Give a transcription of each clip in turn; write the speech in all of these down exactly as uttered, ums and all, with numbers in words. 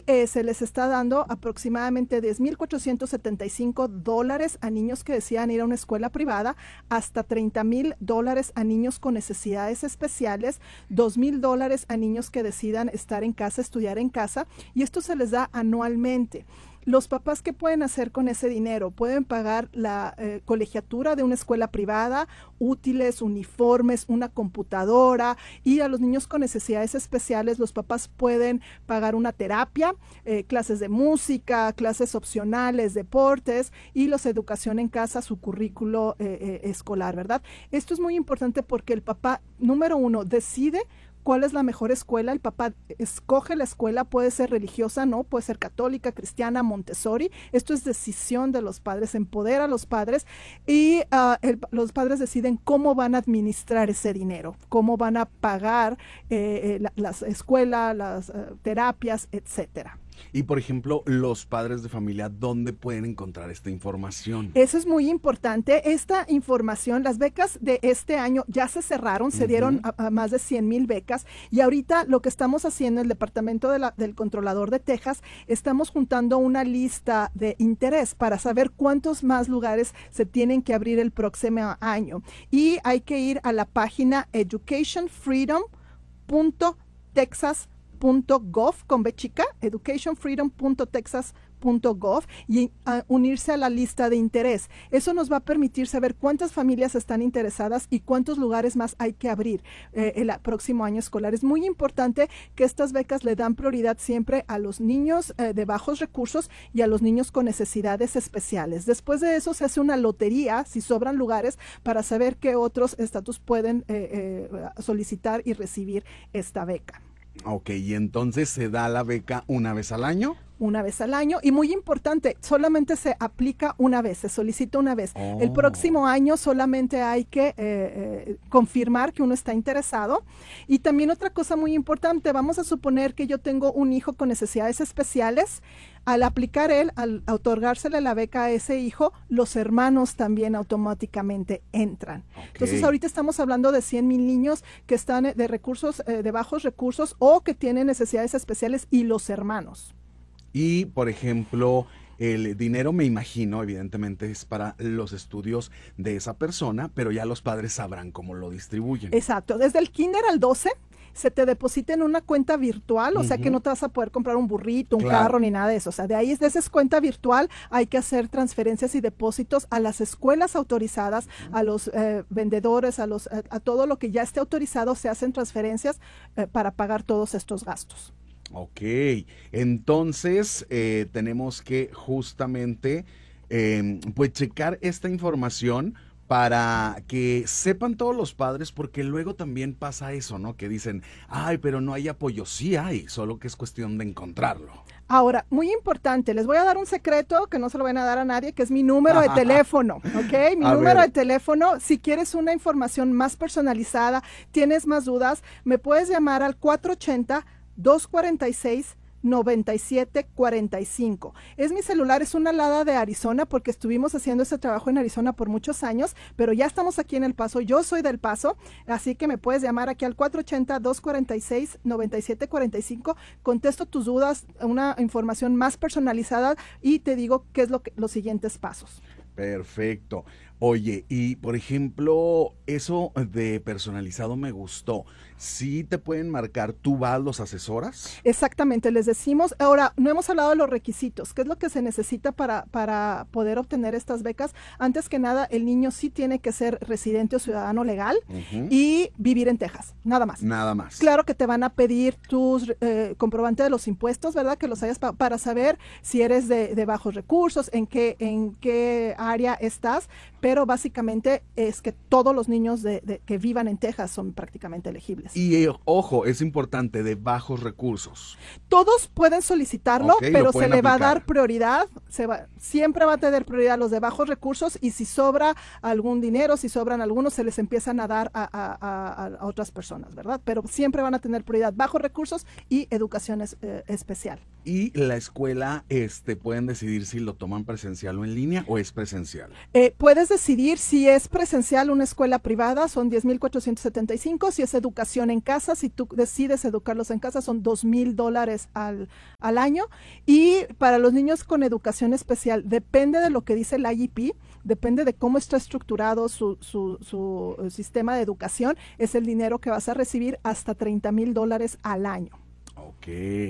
eh, se les está dando aproximadamente diez mil cuatrocientos setenta y cinco dólares a niños que desean ir a una escuela privada, hasta treinta mil dólares a niños con necesidades especiales, dos mil dólares a niños que decidan estar en casa, estudiar en casa, y esto se les da anualmente. Los papás, ¿qué pueden hacer con ese dinero? Pueden pagar la eh, colegiatura de una escuela privada, útiles, uniformes, una computadora, y a los niños con necesidades especiales los papás pueden pagar una terapia, eh, clases de música, clases opcionales, deportes y los educación en casa, su currículo eh, eh, escolar, ¿verdad? Esto es muy importante porque el papá, número uno, decide cuál es la mejor escuela. El papá escoge la escuela, puede ser religiosa, no, puede ser católica, cristiana, Montessori. Esto es decisión de los padres, empodera a los padres, y uh, el, los padres deciden cómo van a administrar ese dinero, cómo van a pagar eh, eh, la, las escuelas, las uh, terapias, etcétera. Y, por ejemplo, los padres de familia, ¿dónde pueden encontrar esta información? Eso es muy importante. Esta información, las becas de este año ya se cerraron, se uh-huh. dieron a, a más de cien mil becas, y ahorita lo que estamos haciendo en el Departamento de la, del Controlador de Texas, estamos juntando una lista de interés para saber cuántos más lugares se tienen que abrir el próximo año. Y hay que ir a la página education freedom punto texas punto gov con B chica, education freedom punto texas punto gov, y uh, unirse a la lista de interés. Eso nos va a permitir saber cuántas familias están interesadas y cuántos lugares más hay que abrir eh, el próximo año escolar. Es muy importante que estas becas le dan prioridad siempre a los niños eh, de bajos recursos y a los niños con necesidades especiales. Después de eso se hace una lotería, si sobran lugares, para saber qué otros estatus pueden eh, eh, solicitar y recibir esta beca. Ok, y entonces se da la beca una vez al año. Una vez al año, y muy importante, solamente se aplica una vez, se solicita una vez. Oh. El próximo año solamente hay que eh, eh, confirmar que uno está interesado. Y también otra cosa muy importante, vamos a suponer que yo tengo un hijo con necesidades especiales. Al aplicar él, al otorgársele la beca a ese hijo, los hermanos también automáticamente entran. Okay. Entonces ahorita estamos hablando de cien mil niños que están de recursos, eh, de bajos recursos, o que tienen necesidades especiales, y los hermanos. Y, por ejemplo, el dinero, me imagino, evidentemente es para los estudios de esa persona, pero ya los padres sabrán cómo lo distribuyen. Exacto, desde el kinder al doce se te deposita en una cuenta virtual, o uh-huh. sea que no te vas a poder comprar un burrito, un claro. carro, ni nada de eso. O sea, de ahí, de esa cuenta virtual, hay que hacer transferencias y depósitos a las escuelas autorizadas, uh-huh. a los eh, vendedores, a, los, a, a todo lo que ya esté autorizado, se hacen transferencias eh, para pagar todos estos gastos. Ok, entonces eh, tenemos que justamente eh, pues checar esta información para que sepan todos los padres, porque luego también pasa eso, ¿no? Que dicen, ay, pero no hay apoyo. Sí hay, solo que es cuestión de encontrarlo. Ahora, muy importante, les voy a dar un secreto que no se lo van a dar a nadie, que es mi número de teléfono, ¿ok? Mi a número ver. de teléfono, si quieres una información más personalizada, tienes más dudas, me puedes llamar al cuatro ochenta, dos cuarenta y seis, noventa y siete cuarenta y cinco. Es mi celular, es una alada de Arizona, porque estuvimos haciendo ese trabajo en Arizona por muchos años, pero ya estamos aquí en El Paso. Yo soy del Paso, así que me puedes llamar aquí al cuatro ochenta, dos cuarenta y seis, noventa y siete cuarenta y cinco. Contesto tus dudas, una información más personalizada, y te digo qué es lo que, los siguientes pasos. Perfecto. Oye, y por ejemplo, eso de personalizado me gustó. ¿Sí te pueden marcar, tú vas, los asesoras? Exactamente, les decimos. Ahora, no hemos hablado de los requisitos. ¿Qué es lo que se necesita para, para poder obtener estas becas? Antes que nada, el niño sí tiene que ser residente o ciudadano legal uh-huh. y vivir en Texas, nada más. Nada más. Claro que te van a pedir tus eh, comprobante de los impuestos, ¿verdad? Que los hayas pa- para saber si eres de, de bajos recursos, en qué, en qué área estás, pero básicamente es que todos los niños de, de, que vivan en Texas son prácticamente elegibles. Y eh, ojo, es importante, de bajos recursos. Todos pueden solicitarlo, okay, pero se le aplicar. va a dar prioridad se va, siempre va a tener prioridad los de bajos recursos, y si sobra algún dinero, si sobran algunos, se les empiezan a dar a, a, a, a otras personas, ¿verdad? Pero siempre van a tener prioridad bajos recursos y educación es, eh, especial. Y la escuela, este, pueden decidir si lo toman presencial o en línea, o es presencial. Eh, puedes decidir si es presencial una escuela privada, son diez mil cuatrocientos setenta y cinco, si es educación en casa, si tú decides educarlos en casa, son dos mil dólares al, al año, y para los niños con educación especial, depende de lo que dice el I E P, depende de cómo está estructurado su, su, su sistema de educación, es el dinero que vas a recibir, hasta treinta mil dólares al año. Ok,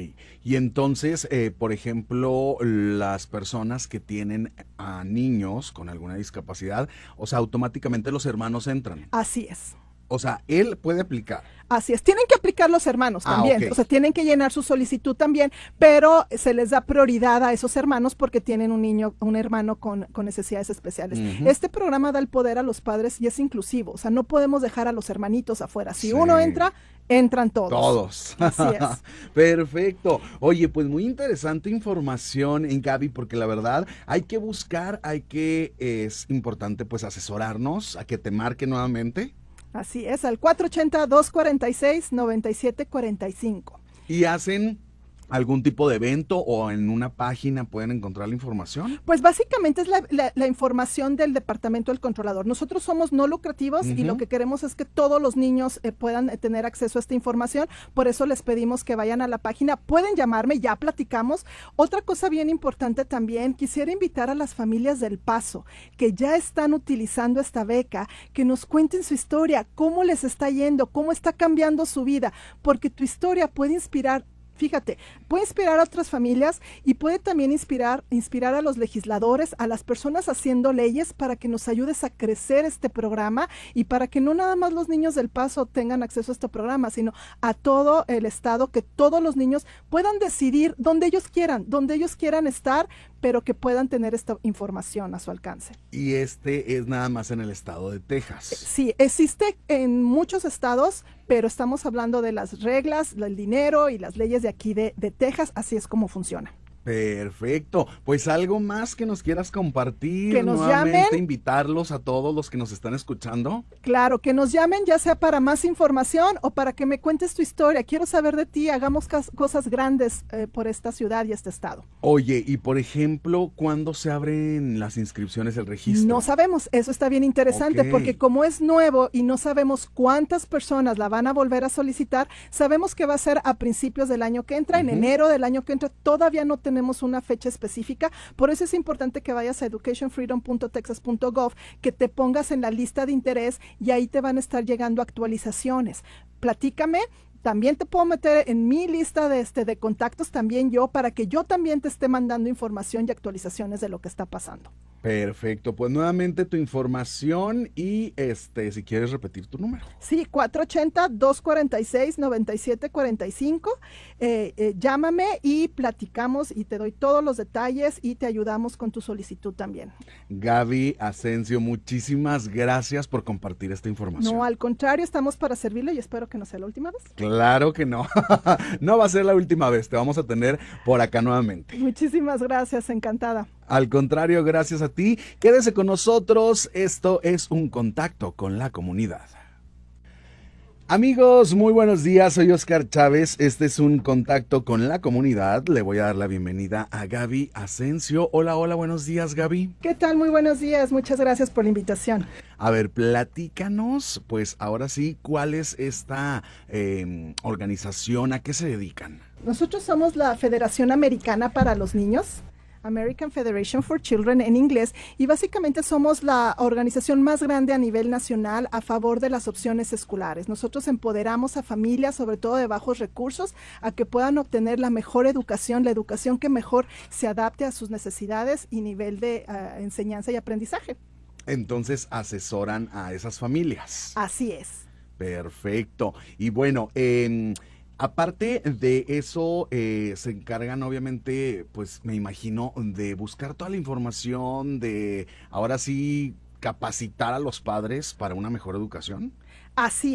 y entonces, eh, por ejemplo, las personas que tienen a niños con alguna discapacidad, o sea, automáticamente los hermanos entran. Así es. O sea, él puede aplicar. Así es, tienen que aplicar los hermanos Ah, también, okay. O sea, tienen que llenar su solicitud también, pero se les da prioridad a esos hermanos porque tienen un niño, un hermano con, con necesidades especiales. Uh-huh. Este programa da el poder a los padres y es inclusivo, o sea, no podemos dejar a los hermanitos afuera. Si sí. uno entra, entran todos. Todos. Así es. Perfecto. Oye, pues muy interesante información, en Gaby, porque la verdad hay que buscar, hay que, es importante pues asesorarnos, a que te marque nuevamente. Así es, al cuatro ocho cero, dos cuatro seis, nueve siete cuatro cinco. ¿Y hacen algún tipo de evento o en una página pueden encontrar la información? Pues básicamente es la, la, la información del Departamento del Controlador. Nosotros somos no lucrativos uh-huh. y lo que queremos es que todos los niños eh, puedan eh, tener acceso a esta información. Por eso les pedimos que vayan a la página. Pueden llamarme, ya platicamos. Otra cosa bien importante también, quisiera invitar a las familias del Paso que ya están utilizando esta beca, que nos cuenten su historia, cómo les está yendo, cómo está cambiando su vida, porque tu historia puede inspirar. Fíjate, puede inspirar a otras familias y puede también inspirar, inspirar a los legisladores, a las personas haciendo leyes, para que nos ayudes a crecer este programa y para que no nada más los niños del Paso tengan acceso a este programa, sino a todo el estado, que todos los niños puedan decidir donde ellos quieran, donde ellos quieran estar, pero que puedan tener esta información a su alcance. Y este es nada más en el estado de Texas. Sí, existe en muchos estados, pero estamos hablando de las reglas, el dinero y las leyes de aquí de, de Texas, así es como funciona. Perfecto, pues algo más que nos quieras compartir, que nos nuevamente llamen, invitarlos a todos los que nos están escuchando. Claro, que nos llamen, ya sea para más información o para que me cuentes tu historia. Quiero saber de ti, hagamos cosas grandes eh, por esta ciudad y este estado. Oye, y por ejemplo, ¿cuándo se abren las inscripciones del registro? No sabemos, eso está bien interesante, okay. porque como es nuevo y no sabemos cuántas personas la van a volver a solicitar, sabemos que va a ser a principios del año que entra, uh-huh. en enero del año que entra, todavía no tenemos tenemos una fecha específica, por eso es importante que vayas a education freedom punto texas punto gov, que te pongas en la lista de interés y ahí te van a estar llegando actualizaciones. Platícame, también te puedo meter en mi lista de, este, de contactos también yo, para que yo también te esté mandando información y actualizaciones de lo que está pasando. Perfecto, pues nuevamente tu información y este, si quieres repetir tu número. Sí, cuatro ocho cero, dos cuatro seis, nueve siete cuatro cinco, eh, eh, llámame y platicamos y te doy todos los detalles y te ayudamos con tu solicitud también. Gaby Asensio, muchísimas gracias por compartir esta información. No, al contrario, estamos para servirle y espero que no sea la última vez. Claro que no, no va a ser la última vez, te vamos a tener por acá nuevamente. Muchísimas gracias, encantada. Al contrario, gracias a ti. Quédese con nosotros. Esto es Un Contacto con la Comunidad. Amigos, muy buenos días. Soy Oscar Chávez. Este es Un Contacto con la Comunidad. Le voy a dar la bienvenida a Gaby Asensio. Hola, hola, buenos días, Gaby. ¿Qué tal? Muy buenos días. Muchas gracias por la invitación. A ver, platícanos, pues ahora sí, ¿cuál es esta eh, organización? ¿A qué se dedican? Nosotros somos la Federación Americana para los Niños, American Federation for Children en inglés, y básicamente somos la organización más grande a nivel nacional a favor de las opciones escolares. Nosotros empoderamos a familias, sobre todo de bajos recursos, a que puedan obtener la mejor educación, la educación que mejor se adapte a sus necesidades y nivel de uh, enseñanza y aprendizaje. Entonces asesoran a esas familias. Así es. Perfecto. Y bueno, eh, aparte de eso, eh, se encargan obviamente, pues me imagino, de buscar toda la información, de ahora sí capacitar a los padres para una mejor educación. Así es.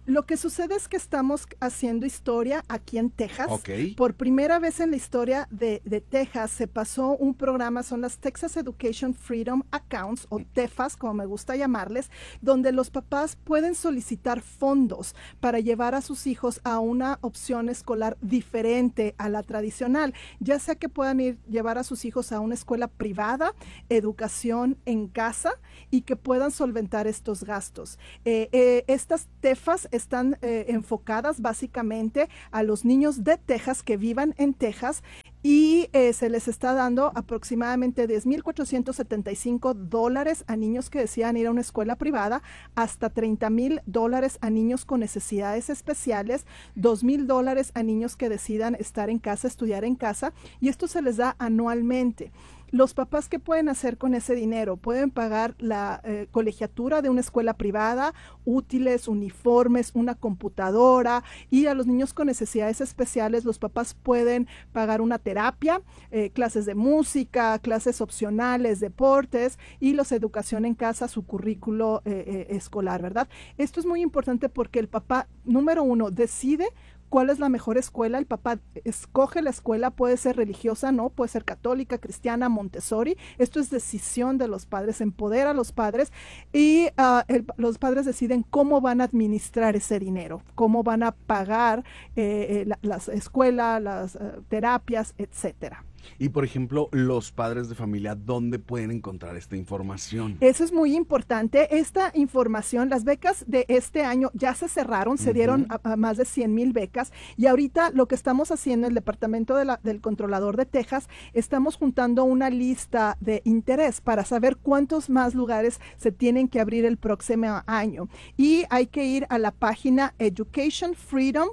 Lo que sucede es que estamos haciendo historia aquí en Texas. Okay. Por primera vez en la historia de, de Texas se pasó un programa, son las Texas Education Freedom Accounts, o TEFAS, como me gusta llamarles, donde los papás pueden solicitar fondos para llevar a sus hijos a una opción escolar diferente a la tradicional, ya sea que puedan ir llevar a sus hijos a una escuela privada, educación en casa, y que puedan solventar estos gastos. Eh, eh, estas TEFAS están eh, enfocadas básicamente a los niños de Texas que vivan en Texas, y eh, se les está dando aproximadamente diez mil cuatrocientos setenta y cinco dólares a niños que desean ir a una escuela privada, hasta treinta mil dólares a niños con necesidades especiales, dos mil dólares a niños que decidan estar en casa, estudiar en casa, y esto se les da anualmente. Los papás, ¿qué pueden hacer con ese dinero? Pueden pagar la eh, colegiatura de una escuela privada, útiles, uniformes, una computadora, y a los niños con necesidades especiales los papás pueden pagar una terapia, eh, clases de música, clases opcionales, deportes, y los educación en casa, su currículo eh, eh, escolar, ¿verdad? Esto es muy importante porque el papá, número uno, decide cuál es la mejor escuela. El papá escoge la escuela, puede ser religiosa, no, puede ser católica, cristiana, Montessori. Esto es decisión de los padres, empodera a los padres, y uh, el, los padres deciden cómo van a administrar ese dinero, cómo van a pagar eh, la, las escuelas, las uh, terapias, etcétera. Y, por ejemplo, los padres de familia, ¿dónde pueden encontrar esta información? Eso es muy importante. Esta información, las becas de este año ya se cerraron, se uh-huh. dieron a, a más de cien mil becas, y ahorita lo que estamos haciendo, el Departamento de la, del Controlador de Texas, estamos juntando una lista de interés para saber cuántos más lugares se tienen que abrir el próximo año. Y hay que ir a la página education freedom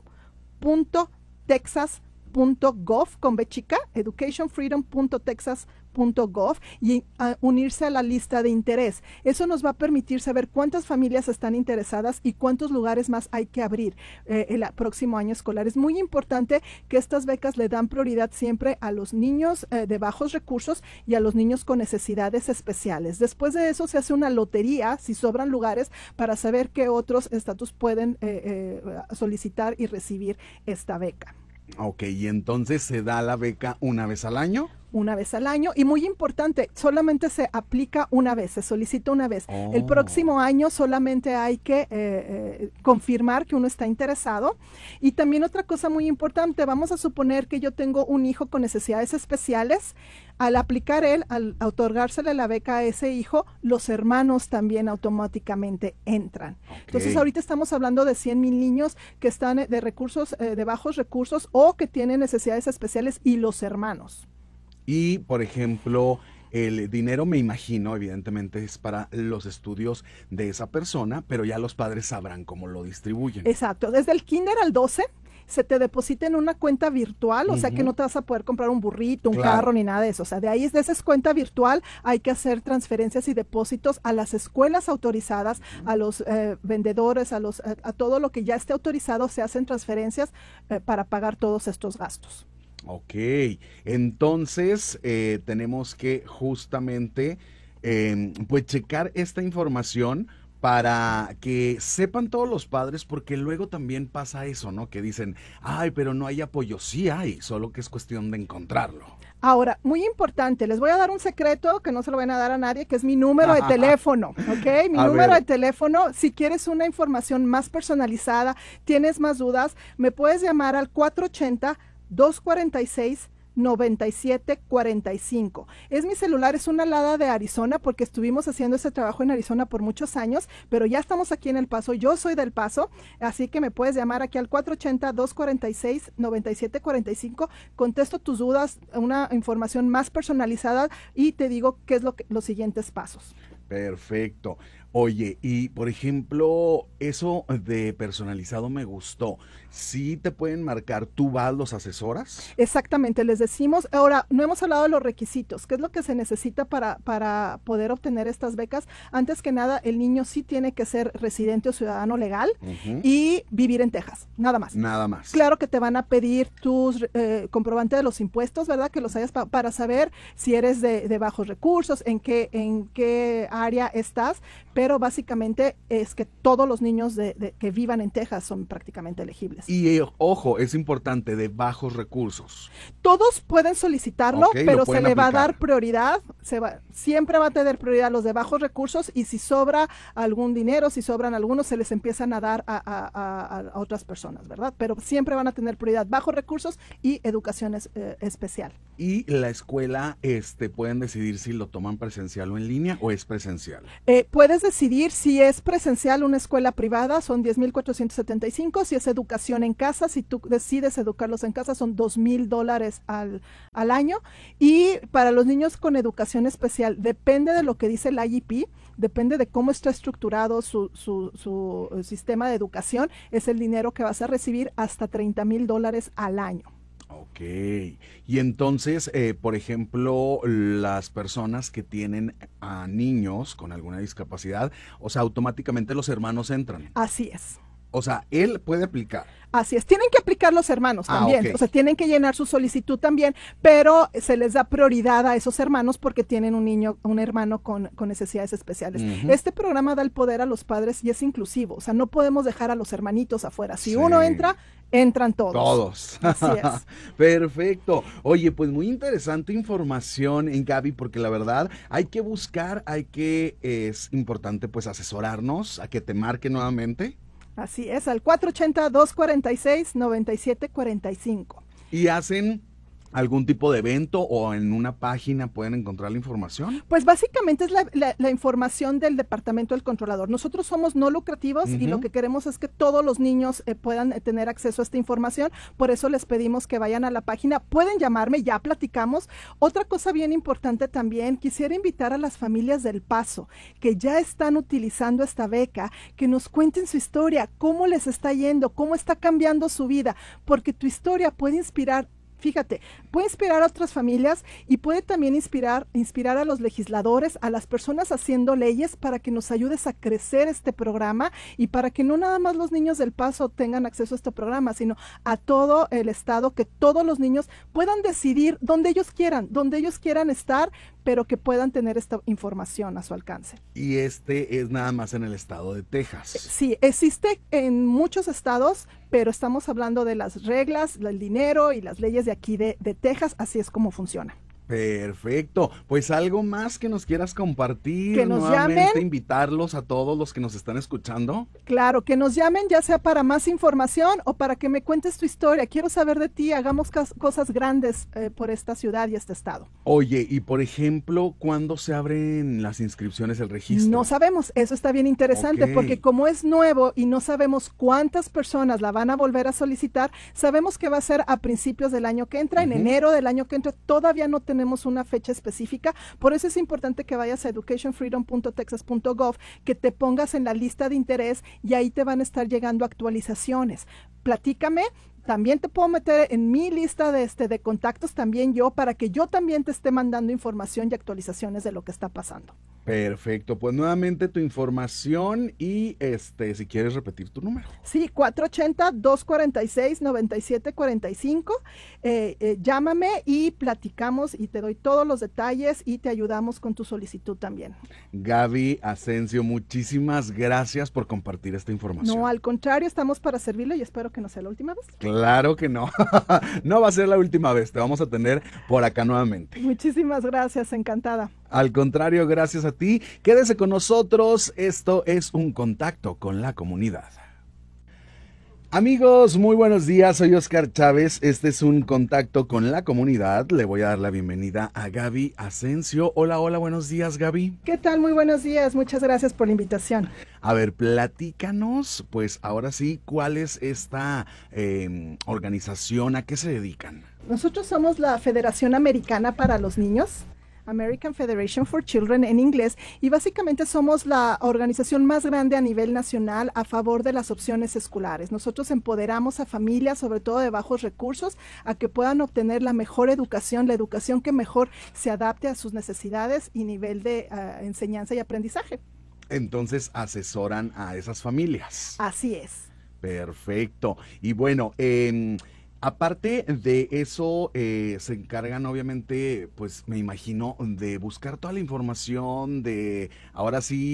punto texas punto gov con B chica, education freedom punto texas punto gov, y uh, unirse a la lista de interés. Eso nos va a permitir saber cuántas familias están interesadas y cuántos lugares más hay que abrir eh, el próximo año escolar. Es muy importante que estas becas le dan prioridad siempre a los niños eh, de bajos recursos y a los niños con necesidades especiales. Después de eso se hace una lotería, si sobran lugares, para saber qué otros estatus pueden eh, eh, solicitar y recibir esta beca. Ok, y entonces se da la beca una vez al año. Una vez al año, y muy importante, solamente se aplica una vez, se solicita una vez. Oh. El próximo año solamente hay que eh, eh, confirmar que uno está interesado. Y también otra cosa muy importante, vamos a suponer que yo tengo un hijo con necesidades especiales. Al aplicar él, al otorgársele la beca a ese hijo, los hermanos también automáticamente entran. Okay. Entonces ahorita estamos hablando de cien mil niños que están de recursos, eh, de bajos recursos, o que tienen necesidades especiales, y los hermanos. Y, por ejemplo, el dinero, me imagino, evidentemente es para los estudios de esa persona, pero ya los padres sabrán cómo lo distribuyen. Exacto, desde el kinder al doce se te deposita en una cuenta virtual, o uh-huh. sea que no te vas a poder comprar un burrito, un claro. carro, ni nada de eso. O sea, de ahí, de esa cuenta virtual, hay que hacer transferencias y depósitos a las escuelas autorizadas, uh-huh. a los eh, vendedores, a, los, a, a todo lo que ya esté autorizado, se hacen transferencias eh, para pagar todos estos gastos. Ok, entonces eh, tenemos que justamente eh, pues checar esta información para que sepan todos los padres, porque luego también pasa eso, ¿no? Que dicen, ay, pero no hay apoyo. Sí hay, solo que es cuestión de encontrarlo. Ahora, muy importante, les voy a dar un secreto que no se lo van a dar a nadie, que es mi número de teléfono, ¿ok? Mi a número ver. de teléfono, si quieres una información más personalizada, tienes más dudas, me puedes llamar al cuatro ochenta, dos cuarenta y seis, noventa y siete cuarenta y cinco. Es mi celular, es una alada de Arizona, porque estuvimos haciendo ese trabajo en Arizona por muchos años, pero ya estamos aquí en El Paso. Yo soy del Paso, así que me puedes llamar aquí al cuatro ochenta, dos cuarenta y seis, noventa y siete cuarenta y cinco. Contesto tus dudas, una información más personalizada, y te digo qué es lo que, los siguientes pasos. Perfecto. Oye, y por ejemplo, eso de personalizado me gustó. ¿Sí te pueden marcar, tú vas, los asesoras? Exactamente, les decimos. Ahora, no hemos hablado de los requisitos. ¿Qué es lo que se necesita para, para poder obtener estas becas? Antes que nada, el niño sí tiene que ser residente o ciudadano legal uh-huh. y vivir en Texas, nada más. Nada más. Claro que te van a pedir tus eh, comprobante de los impuestos, ¿verdad? Que los hayas pa- para saber si eres de, de bajos recursos, en qué, en qué área estás, pero básicamente es que todos los niños de, de, que vivan en Texas son prácticamente elegibles. Y eh, ojo, es importante, de bajos recursos. Todos pueden solicitarlo, Okay, pero se le aplicar. va a dar prioridad, se va, siempre va a tener prioridad los de bajos recursos, y si sobra algún dinero, si sobran algunos, se les empiezan a dar a, a, a, a otras personas, ¿verdad? Pero siempre van a tener prioridad bajos recursos y educación es, eh, especial. Y la escuela, este, pueden decidir si lo toman presencial o en línea, o es presencial. Eh, puedes decidir si es presencial una escuela privada, son diez mil cuatrocientos setenta y cinco, si es educación en casa, si tú decides educarlos en casa, son dos mil dólares al, al año, y para los niños con educación especial, depende de lo que dice el I E P, depende de cómo está estructurado su, su, su sistema de educación, es el dinero que vas a recibir hasta treinta mil dólares al año. Ok, y entonces, eh, por ejemplo, las personas que tienen a niños con alguna discapacidad, o sea, automáticamente los hermanos entran. Así es. O sea, él puede aplicar. Así es, tienen que aplicar los hermanos Ah, también, okay. O sea, tienen que llenar su solicitud también, pero se les da prioridad a esos hermanos porque tienen un niño, un hermano con, con necesidades especiales. Uh-huh. Este programa da el poder a los padres y es inclusivo, o sea, no podemos dejar a los hermanitos afuera. Si sí. uno entra, entran todos. Todos. Así es. Perfecto. Oye, pues muy interesante información en Gaby, porque la verdad hay que buscar, hay que, es importante pues asesorarnos, a que te marque nuevamente. Así es, al cuatro ocho cero, dos cuatro seis, nueve siete cuatro cinco. ¿Y hacen algún tipo de evento o en una página pueden encontrar la información? Pues básicamente es la, la, la información del Departamento del Controlador. Nosotros somos no lucrativos uh-huh. y lo que queremos es que todos los niños eh, puedan eh, tener acceso a esta información. Por eso les pedimos que vayan a la página. Pueden llamarme, ya platicamos. Otra cosa bien importante también, quisiera invitar a las familias del Paso que ya están utilizando esta beca, que nos cuenten su historia, cómo les está yendo, cómo está cambiando su vida, porque tu historia puede inspirar. Fíjate, puede inspirar a otras familias y puede también inspirar, inspirar a los legisladores, a las personas haciendo leyes para que nos ayudes a crecer este programa y para que no nada más los niños del Paso tengan acceso a este programa, sino a todo el estado, que todos los niños puedan decidir donde ellos quieran, donde ellos quieran estar, pero que puedan tener esta información a su alcance. Y este es nada más en el estado de Texas. Sí, existe en muchos estados, pero estamos hablando de las reglas, el dinero y las leyes de aquí de, de Texas, así es como funciona. Perfecto, pues algo más que nos quieras compartir, que nos nuevamente llamen, invitarlos a todos los que nos están escuchando. Claro, que nos llamen ya sea para más información o para que me cuentes tu historia, quiero saber de ti, hagamos cosas grandes eh, por esta ciudad y este estado. Oye, y por ejemplo, ¿cuándo se abren las inscripciones, el registro? No sabemos, eso está bien interesante, okay. porque como es nuevo y no sabemos cuántas personas la van a volver a solicitar, sabemos que va a ser a principios del año que entra, uh-huh. en enero del año que entra, todavía no tenemos tenemos una fecha específica, por eso es importante que vayas a education freedom punto texas punto gov, que te pongas en la lista de interés y ahí te van a estar llegando actualizaciones. Platícame, también te puedo meter en mi lista de, este, de contactos también yo, para que yo también te esté mandando información y actualizaciones de lo que está pasando. Perfecto, pues nuevamente tu información y este, si quieres repetir tu número. Sí, cuatro ocho cero, dos cuatro seis, nueve siete cuatro cinco, eh, eh, llámame y platicamos y te doy todos los detalles y te ayudamos con tu solicitud también. Gaby Asensio, muchísimas gracias por compartir esta información. No, al contrario, estamos para servirle y espero que no sea la última vez. Claro que no, no va a ser la última vez, te vamos a tener por acá nuevamente. Muchísimas gracias, encantada. Al contrario, gracias a ti. Quédese con nosotros. Esto es Un Contacto con la Comunidad. Amigos, muy buenos días. Soy Oscar Chávez. Este es Un Contacto con la Comunidad. Le voy a dar la bienvenida a Gaby Asensio. Hola, hola, buenos días, Gaby. ¿Qué tal? Muy buenos días. Muchas gracias por la invitación. A ver, platícanos, pues ahora sí, ¿cuál es esta eh, organización? ¿A qué se dedican? Nosotros somos la Federación Americana para los Niños, American Federation for Children en inglés, y básicamente somos la organización más grande a nivel nacional a favor de las opciones escolares. Nosotros empoderamos a familias, sobre todo de bajos recursos, a que puedan obtener la mejor educación, la educación que mejor se adapte a sus necesidades y nivel de uh, enseñanza y aprendizaje. Entonces asesoran a esas familias. Así es. Perfecto. Y bueno, eh, aparte de eso, eh, se encargan obviamente, pues me imagino, de buscar toda la información, de ahora sí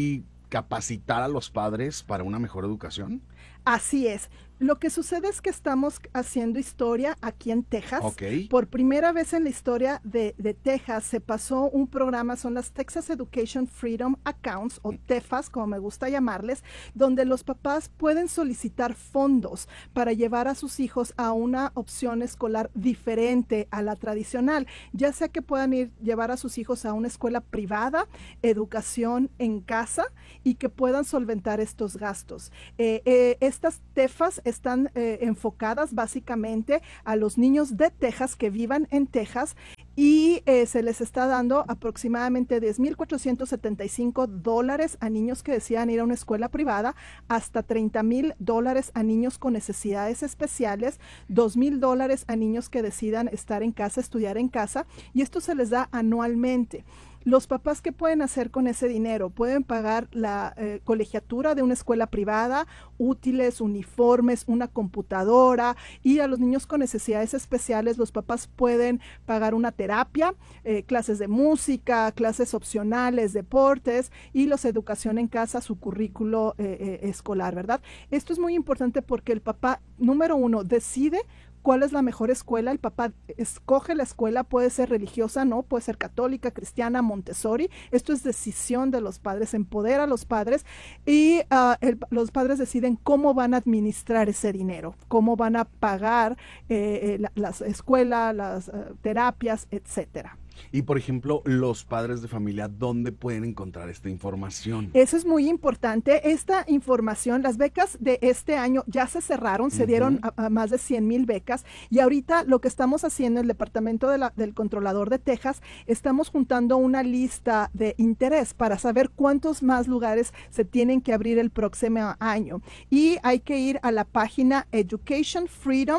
capacitar a los padres para una mejor educación? Así es. Lo que sucede es que estamos haciendo historia aquí en Texas. Okay. Por primera vez en la historia de, de Texas se pasó un programa, son las Texas Education Freedom Accounts, o TEFAS, como me gusta llamarles, donde los papás pueden solicitar fondos para llevar a sus hijos a una opción escolar diferente a la tradicional, ya sea que puedan ir llevar a sus hijos a una escuela privada, educación en casa, y que puedan solventar estos gastos. Eh, eh, estas TEFAS están eh, enfocadas básicamente a los niños de Texas que vivan en Texas, y eh, se les está dando aproximadamente diez mil cuatrocientos setenta y cinco dólares a niños que desean ir a una escuela privada, hasta treinta mil dólares a niños con necesidades especiales, dos mil dólares a niños que decidan estar en casa, estudiar en casa, y esto se les da anualmente. Los papás, ¿qué pueden hacer con ese dinero? Pueden pagar la eh, colegiatura de una escuela privada, útiles, uniformes, una computadora, y a los niños con necesidades especiales los papás pueden pagar una terapia, eh, clases de música, clases opcionales, deportes, y los educación en casa, su currículo eh, eh, escolar, ¿verdad? Esto es muy importante porque el papá, número uno, decide cuál es la mejor escuela. El papá escoge la escuela, puede ser religiosa, no, puede ser católica, cristiana, Montessori. Esto es decisión de los padres, empodera a los padres, y uh, el, los padres deciden cómo van a administrar ese dinero, cómo van a pagar eh, eh, la, las escuelas, las uh, terapias, etcétera. Y, por ejemplo, los padres de familia, ¿dónde pueden encontrar esta información? Eso es muy importante. Esta información, las becas de este año ya se cerraron, se uh-huh. dieron a, a más de cien mil becas, y ahorita lo que estamos haciendo en el Departamento de la, del Controlador de Texas, estamos juntando una lista de interés para saber cuántos más lugares se tienen que abrir el próximo año. Y hay que ir a la página education freedom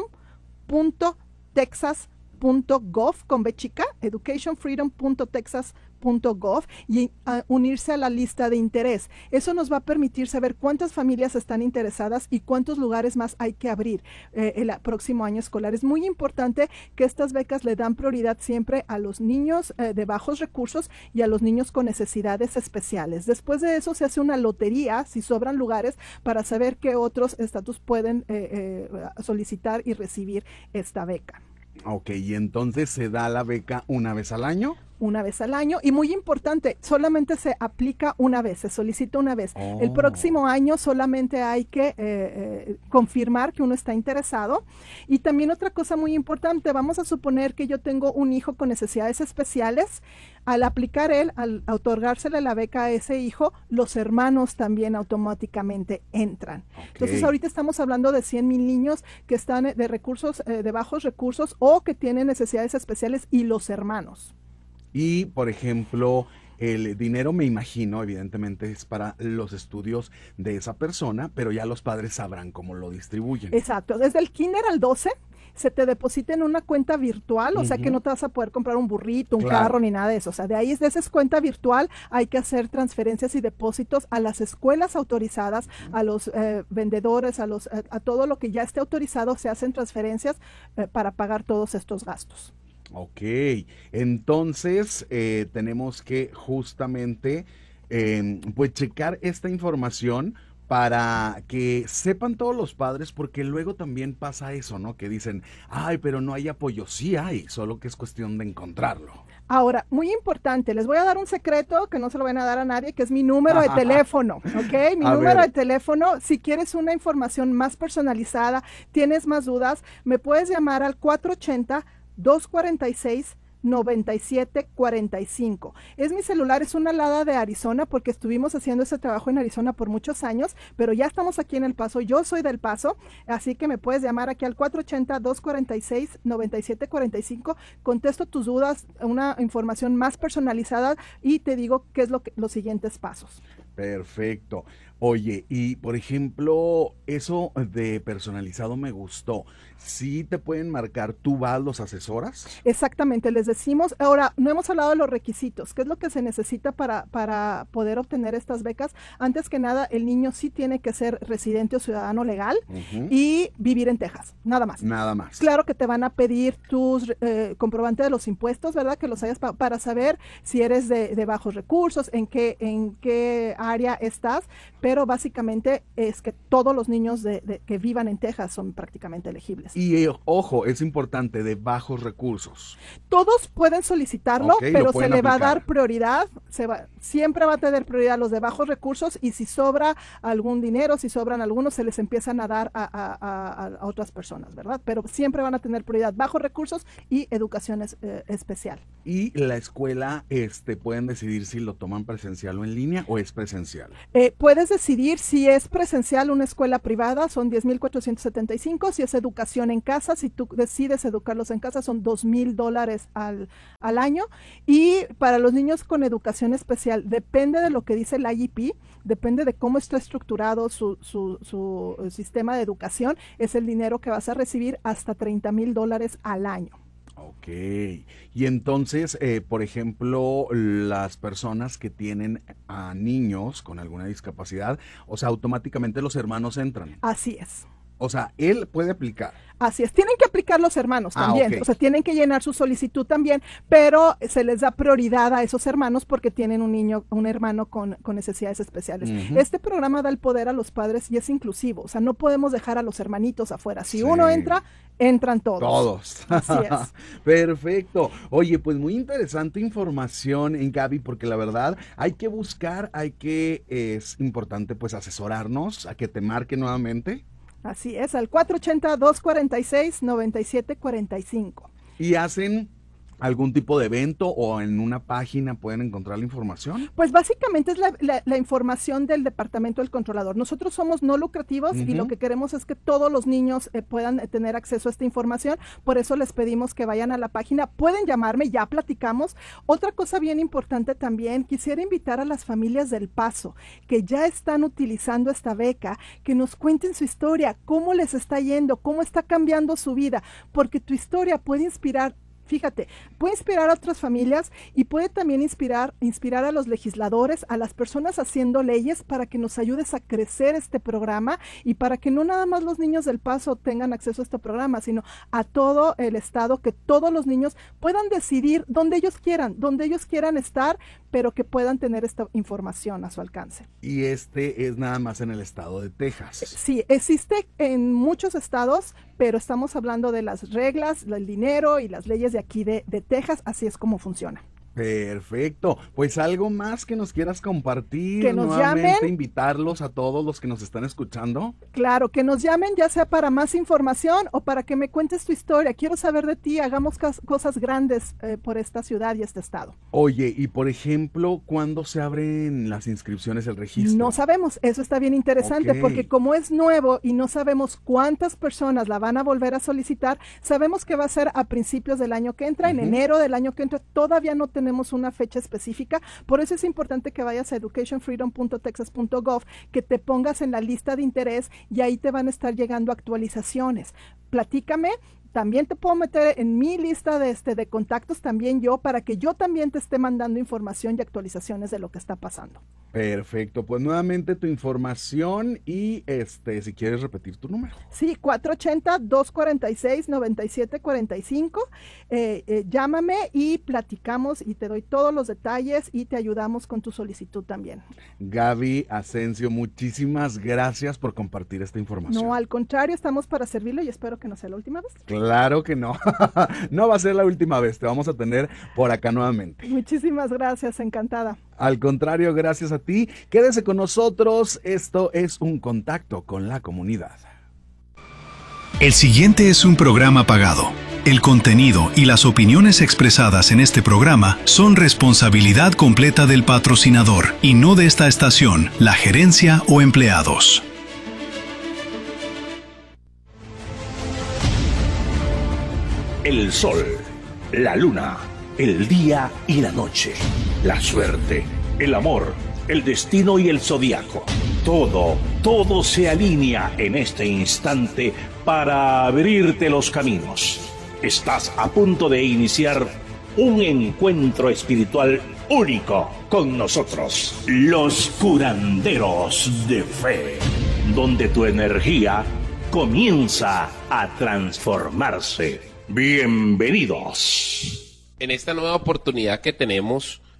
punto texas punto gov con B chica, education freedom punto texas punto gov, y uh, unirse a la lista de interés. Eso nos va a permitir saber cuántas familias están interesadas y cuántos lugares más hay que abrir eh, el próximo año escolar. Es muy importante que estas becas le dan prioridad siempre a los niños eh, de bajos recursos y a los niños con necesidades especiales. Después de eso se hace una lotería, si sobran lugares, para saber qué otros estatus pueden eh, eh, solicitar y recibir esta beca. Ok, y entonces se da la beca una vez al año. Una vez al año, y muy importante, solamente se aplica una vez, se solicita una vez. Oh. El próximo año solamente hay que eh, eh, confirmar que uno está interesado. Y también otra cosa muy importante, vamos a suponer que yo tengo un hijo con necesidades especiales. Al aplicar él, al otorgársele la beca a ese hijo, los hermanos también automáticamente entran. Okay. Entonces ahorita estamos hablando de cien mil niños que están de recursos, eh, de bajos recursos, o que tienen necesidades especiales, y los hermanos. Y, por ejemplo, el dinero, me imagino, evidentemente es para los estudios de esa persona, pero ya los padres sabrán cómo lo distribuyen. Exacto, desde el kinder al doce se te deposita en una cuenta virtual, o uh-huh. sea que no te vas a poder comprar un burrito, un claro. carro, ni nada de eso. O sea, de ahí, de esa cuenta virtual, hay que hacer transferencias y depósitos a las escuelas autorizadas, uh-huh. a los eh, vendedores, a, los, a, a todo lo que ya esté autorizado, se hacen transferencias eh, para pagar todos estos gastos. Ok, entonces eh, tenemos que justamente eh, pues checar esta información para que sepan todos los padres, porque luego también pasa eso, ¿no? Que dicen, ay, pero no hay apoyo. Sí hay, solo que es cuestión de encontrarlo. Ahora, muy importante, les voy a dar un secreto que no se lo van a dar a nadie, que es mi número de teléfono, ¿ok? Mi a número ver. de teléfono, si quieres una información más personalizada, tienes más dudas, me puedes llamar al cuatro ochenta, dos cuarenta y seis, noventa y siete cuarenta y cinco. Es mi celular, es una alada de Arizona, porque estuvimos haciendo ese trabajo en Arizona por muchos años, pero ya estamos aquí en El Paso. Yo soy del Paso, así que me puedes llamar aquí al cuatro ochenta, dos cuarenta y seis, noventa y siete cuarenta y cinco. Contesto tus dudas, una información más personalizada, y te digo qué es lo que, los siguientes pasos. Perfecto. Oye, y por ejemplo, eso de personalizado me gustó. ¿Sí te pueden marcar, tú vas, los asesoras? Exactamente, les decimos. Ahora, no hemos hablado de los requisitos. ¿Qué es lo que se necesita para, para poder obtener estas becas? Antes que nada, el niño sí tiene que ser residente o ciudadano legal uh-huh. y vivir en Texas, nada más. Nada más. Claro que te van a pedir tus eh, comprobantes de los impuestos, ¿verdad? Que los hayas pa- para saber si eres de, de bajos recursos, en qué, en qué área estás, pero básicamente es que todos los niños de, de, que vivan en Texas son prácticamente elegibles. Y eh, ojo, es importante, de bajos recursos. Todos pueden solicitarlo, Okay, pero se le va a aplicar. dar prioridad, se va, siempre va a tener prioridad los de bajos recursos, y si sobra algún dinero, si sobran algunos, se les empiezan a dar a, a, a, a otras personas, ¿verdad? Pero siempre van a tener prioridad bajos recursos y educación es, eh, especial. Y la escuela, este, pueden decidir si lo toman presencial o en línea, o es presencial. Eh, puedes decidir si es presencial una escuela privada, son diez mil cuatrocientos setenta y cinco, si es educación en casa, si tú decides educarlos en casa, son dos mil dólares al, al año, y para los niños con educación especial, depende de lo que dice el I E P, depende de cómo está estructurado su, su, su sistema de educación, es el dinero que vas a recibir hasta treinta mil dólares al año. Ok, y entonces, eh, por ejemplo, las personas que tienen a niños con alguna discapacidad, o sea, automáticamente los hermanos entran. Así es. O sea, él puede aplicar. Así es, tienen que aplicar los hermanos Ah, también, ok. o sea, tienen que llenar su solicitud también, pero se les da prioridad a esos hermanos porque tienen un niño, un hermano con, con necesidades especiales. Ujú. Este programa da el poder a los padres y es inclusivo, o sea, no podemos dejar a los hermanitos afuera. Si Sí. uno entra, entran todos. Todos. Así es. Perfecto. Oye, pues muy interesante información, en Gaby, porque la verdad hay que buscar, hay que, es importante pues asesorarnos, a que te marque nuevamente. Así es, al cuatro ocho cero, dos cuatro seis, nueve siete cuatro cinco. Y hacen algún tipo de evento, o en una página pueden encontrar la información. Pues básicamente es la, la, la información del Departamento del Controlador. Nosotros somos no lucrativos uh-huh. y lo que queremos es que todos los niños eh, puedan eh, tener acceso a esta información. Por eso les pedimos que vayan a la página. Pueden llamarme, ya platicamos. Otra cosa bien importante también, quisiera invitar a las familias del Paso que ya están utilizando esta beca, que nos cuenten su historia, cómo les está yendo, cómo está cambiando su vida, porque tu historia puede inspirar. Fíjate, puede inspirar a otras familias y puede también inspirar, inspirar a los legisladores, a las personas haciendo leyes, para que nos ayudes a crecer este programa y para que no nada más los niños del Paso tengan acceso a este programa, sino a todo el estado, que todos los niños puedan decidir donde ellos quieran, donde ellos quieran estar, pero que puedan tener esta información a su alcance. Y este es nada más en el estado de Texas. Sí, existe en muchos estados, pero estamos hablando de las reglas, el dinero y las leyes de aquí de, de Texas, así es como funciona. Perfecto, pues algo más que nos quieras compartir, que nos nuevamente llamen, invitarlos a todos los que nos están escuchando. Claro, que nos llamen, ya sea para más información o para que me cuentes tu historia. Quiero saber de ti, hagamos cosas grandes eh, por esta ciudad y este estado. Oye, y por ejemplo, ¿cuándo se abren las inscripciones, el registro? No sabemos, eso está bien interesante, okay. porque como es nuevo y no sabemos cuántas personas la van a volver a solicitar, sabemos que va a ser a principios del año que entra, uh-huh. en enero del año que entra, todavía no tenemos tenemos una fecha específica, por eso es importante que vayas a education freedom punto texas punto gov, que te pongas en la lista de interés y ahí te van a estar llegando actualizaciones. Platícame, también te puedo meter en mi lista de, este, de contactos también yo, para que yo también te esté mandando información y actualizaciones de lo que está pasando. Perfecto, pues nuevamente tu información y este, si quieres repetir tu número. Sí, cuatro ocho cero, dos cuatro seis, nueve siete cuatro cinco, eh, eh, llámame y platicamos y te doy todos los detalles y te ayudamos con tu solicitud también. Gaby Asensio, muchísimas gracias por compartir esta información. No, al contrario, estamos para servirlo y espero que no sea la última vez. Claro que no, no va a ser la última vez, te vamos a tener por acá nuevamente. Muchísimas gracias, encantada. Al contrario, gracias a ti. Quédese con nosotros. Esto es Un Contacto con la Comunidad. El siguiente es un programa pagado. El contenido y las opiniones expresadas en este programa son responsabilidad completa del patrocinador y no de esta estación, la gerencia o empleados. El sol, la luna, el día y la noche, la suerte, el amor, el destino y el zodiaco. Todo, todo se alinea en este instante para abrirte los caminos. Estás a punto de iniciar un encuentro espiritual único con nosotros, los curanderos de fe, donde tu energía comienza a transformarse. Bienvenidos. En esta nueva oportunidad que tenemos,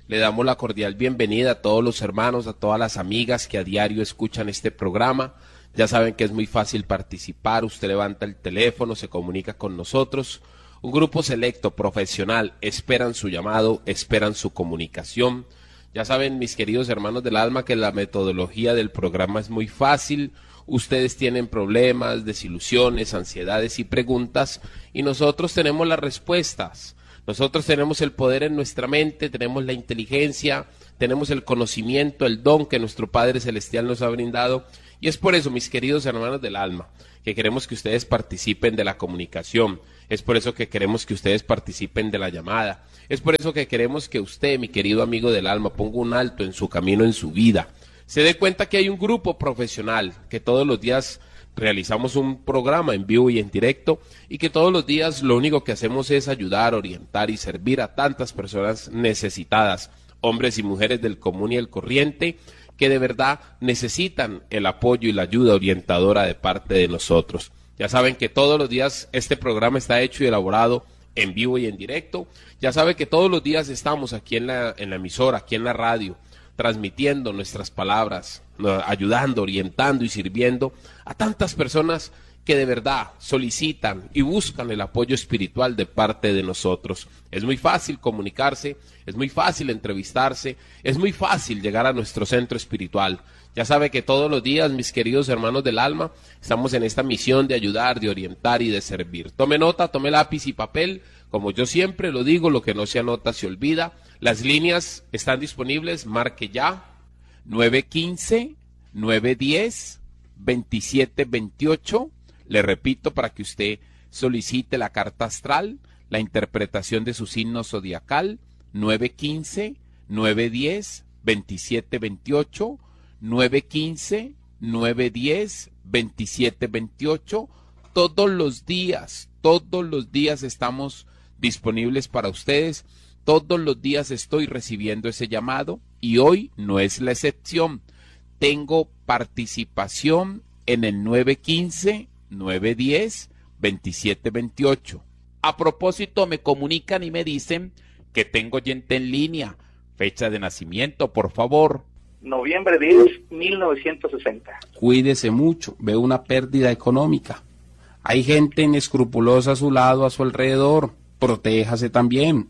Le damos la cordial bienvenida a todos los hermanos, a todas las amigas que a diario escuchan este programa. Ya saben que es muy fácil participar, usted levanta el teléfono, se comunica con nosotros. Un grupo selecto, profesional, esperan su llamado, esperan su comunicación. Ya saben, mis queridos hermanos del alma, que la metodología del programa es muy fácil. Ustedes tienen problemas, desilusiones, ansiedades y preguntas, y nosotros tenemos las respuestas. Nosotros tenemos el poder en nuestra mente, tenemos la inteligencia, tenemos el conocimiento, el don que nuestro Padre Celestial nos ha brindado. Y es por eso, mis queridos hermanos del alma, que queremos que ustedes participen de la comunicación. Es por eso que queremos que ustedes participen de la llamada. Es por eso que queremos que usted, mi querido amigo del alma, ponga un alto en su camino, en su vida. Se dé cuenta que hay un grupo profesional, que todos los días realizamos un programa en vivo y en directo, y que todos los días lo único que hacemos es ayudar, orientar y servir a tantas personas necesitadas, hombres y mujeres del común y el corriente, que de verdad necesitan el apoyo y la ayuda orientadora de parte de nosotros. Ya saben que todos los días este programa está hecho y elaborado en vivo y en directo. Ya saben que todos los días estamos aquí en la, en la emisora, aquí en la radio, transmitiendo nuestras palabras, ayudando, orientando y sirviendo a tantas personas que de verdad solicitan y buscan el apoyo espiritual de parte de nosotros. Es muy fácil comunicarse, es muy fácil entrevistarse, es muy fácil llegar a nuestro centro espiritual. Ya sabe que todos los días, mis queridos hermanos del alma, estamos en esta misión de ayudar, de orientar y de servir. Tome nota, tome lápiz y papel. Como yo siempre lo digo, lo que no se anota se olvida. Las líneas están disponibles, marque ya. nueve uno cinco, nueve uno cero, dos siete dos ocho. Le repito para que usted solicite la carta astral, la interpretación de su signo zodiacal. nueve uno cinco, nueve uno cero, dos siete dos ocho. nueve uno cinco, nueve uno cero, dos siete dos ocho. Todos los días, todos los días estamos disponibles para ustedes. Todos los días estoy recibiendo ese llamado y hoy no es la excepción. Tengo participación en el nueve uno cinco, nueve uno cero, dos siete dos ocho. A propósito, me comunican y me dicen que tengo oyente en línea. Fecha de nacimiento, por favor. Noviembre diez, mil novecientos sesenta. Cuídese mucho, veo una pérdida económica. Hay gente inescrupulosa a su lado, a su alrededor. Protéjase también.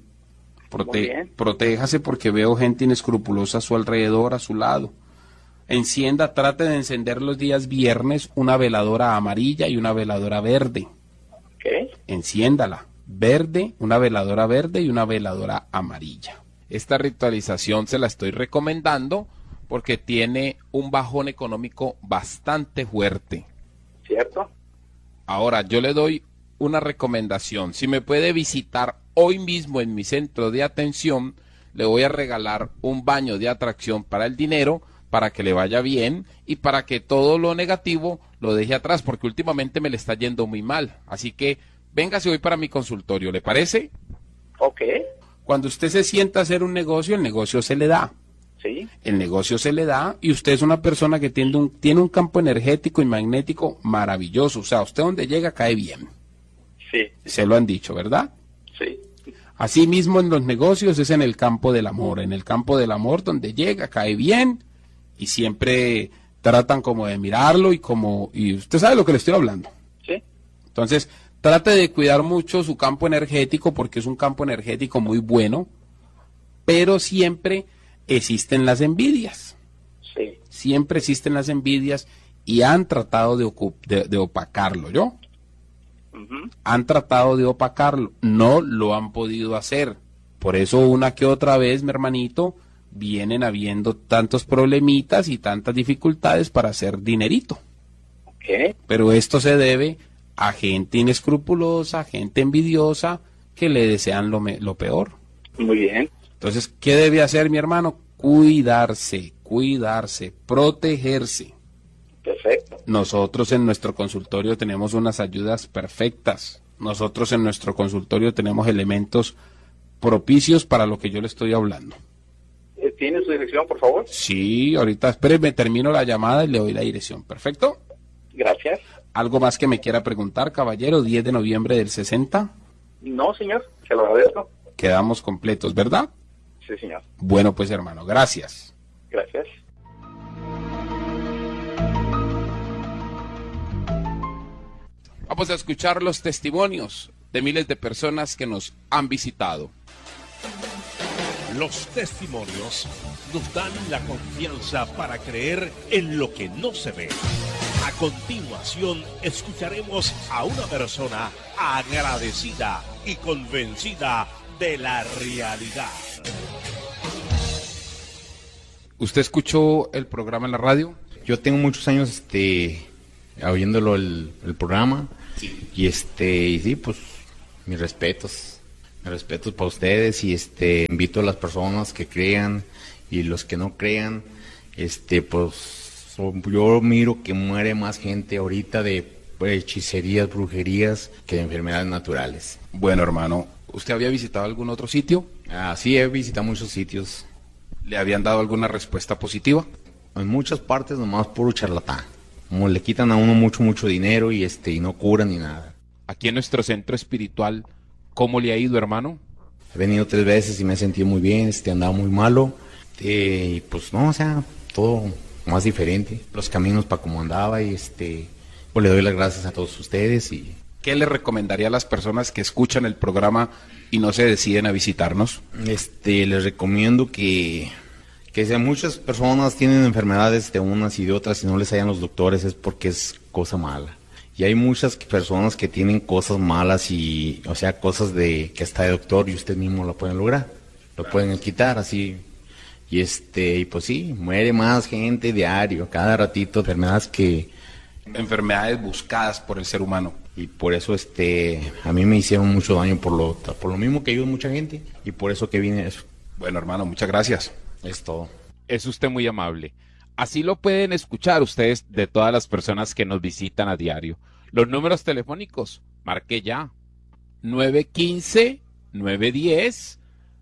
Prote protéjase porque veo gente inescrupulosa a su alrededor, a su lado. Encienda, trate de encender los días viernes una veladora amarilla y una veladora verde. ¿Qué? Enciéndala. Verde, una veladora verde y una veladora amarilla. Esta ritualización se la estoy recomendando porque tiene un bajón económico bastante fuerte. ¿Cierto? Ahora, yo le doy una recomendación. Si me puede visitar hoy mismo en mi centro de atención, le voy a regalar un baño de atracción para el dinero, para que le vaya bien y para que todo lo negativo lo deje atrás, porque últimamente me le está yendo muy mal. Así que véngase hoy para mi consultorio, ¿le parece? Ok. Cuando usted se sienta a hacer un negocio, el negocio se le da. Sí. El negocio se le da y usted es una persona que tiene un, tiene un campo energético y magnético maravilloso. O sea, usted donde llega cae bien. Sí. Se lo han dicho, ¿verdad? Sí. Así mismo en los negocios es en el campo del amor. En el campo del amor donde llega cae bien y siempre tratan como de mirarlo y como... y usted sabe lo que le estoy hablando. Sí. Entonces, trate de cuidar mucho su campo energético porque es un campo energético muy bueno, pero siempre existen las envidias. Sí. Siempre existen las envidias y han tratado de, de, de opacarlo, ¿yo? Uh-huh. Han tratado de opacarlo, no lo han podido hacer. Por eso una que otra vez, mi hermanito, vienen habiendo tantos problemitas y tantas dificultades para hacer dinerito. Okay. Pero esto se debe a gente inescrupulosa, gente envidiosa, que le desean lo, me, lo peor. Muy bien. Entonces, ¿qué debe hacer mi hermano? Cuidarse, cuidarse, protegerse. Perfecto. Nosotros en nuestro consultorio tenemos unas ayudas perfectas. Nosotros en nuestro consultorio tenemos elementos propicios para lo que yo le estoy hablando. ¿Tiene su dirección, por favor? Sí, ahorita, espéreme, termino la llamada y le doy la dirección. ¿Perfecto? Gracias. ¿Algo más que me quiera preguntar, caballero? diez de noviembre del sesenta. No, señor, se lo agradezco. Quedamos completos, ¿verdad? Sí, señor. Bueno, pues hermano, gracias. Gracias. Vamos a escuchar los testimonios de miles de personas que nos han visitado. Los testimonios nos dan la confianza para creer en lo que no se ve. A continuación, escucharemos a una persona agradecida y convencida de la realidad. ¿Usted escuchó el programa en la radio? Yo tengo muchos años este, oyéndolo el, el programa. Sí. Y este, y sí, pues, mis respetos. Mis respetos para ustedes y este, invito a las personas que crean y los que no crean, este, pues, yo miro que muere más gente ahorita de hechicerías, brujerías, que de enfermedades naturales. Bueno, hermano, ¿usted había visitado algún otro sitio? Ah, sí, he visitado muchos sitios. ¿Le habían dado alguna respuesta positiva? En muchas partes nomás puro charlatán. Como le quitan a uno mucho, mucho dinero y este y no curan ni nada. Aquí en nuestro centro espiritual, ¿cómo le ha ido, hermano? He venido tres veces y me he sentido muy bien, este, andaba muy malo. Eh, y pues no, o sea, todo más diferente. Los caminos para como andaba y este, pues le doy las gracias a todos ustedes. Y ¿qué le recomendaría a las personas que escuchan el programa y no se deciden a visitarnos? Este, les recomiendo que, que si muchas personas tienen enfermedades de unas y de otras y no les hallan los doctores es porque es cosa mala. Y hay muchas personas que tienen cosas malas y, o sea, cosas de que hasta de doctor y usted mismo lo pueden lograr. Lo pueden quitar así. Y este, y pues sí, muere más gente diario, cada ratito, enfermedades que... Enfermedades buscadas por el ser humano. Y por eso este, a mí me hicieron mucho daño por lo, por lo mismo que ayuda mucha gente y por eso que vine a eso. Bueno, hermano, muchas gracias. Es todo. Es usted muy amable. Así lo pueden escuchar ustedes de todas las personas que nos visitan a diario. Los números telefónicos, marque ya. nueve uno cinco, nueve uno cero,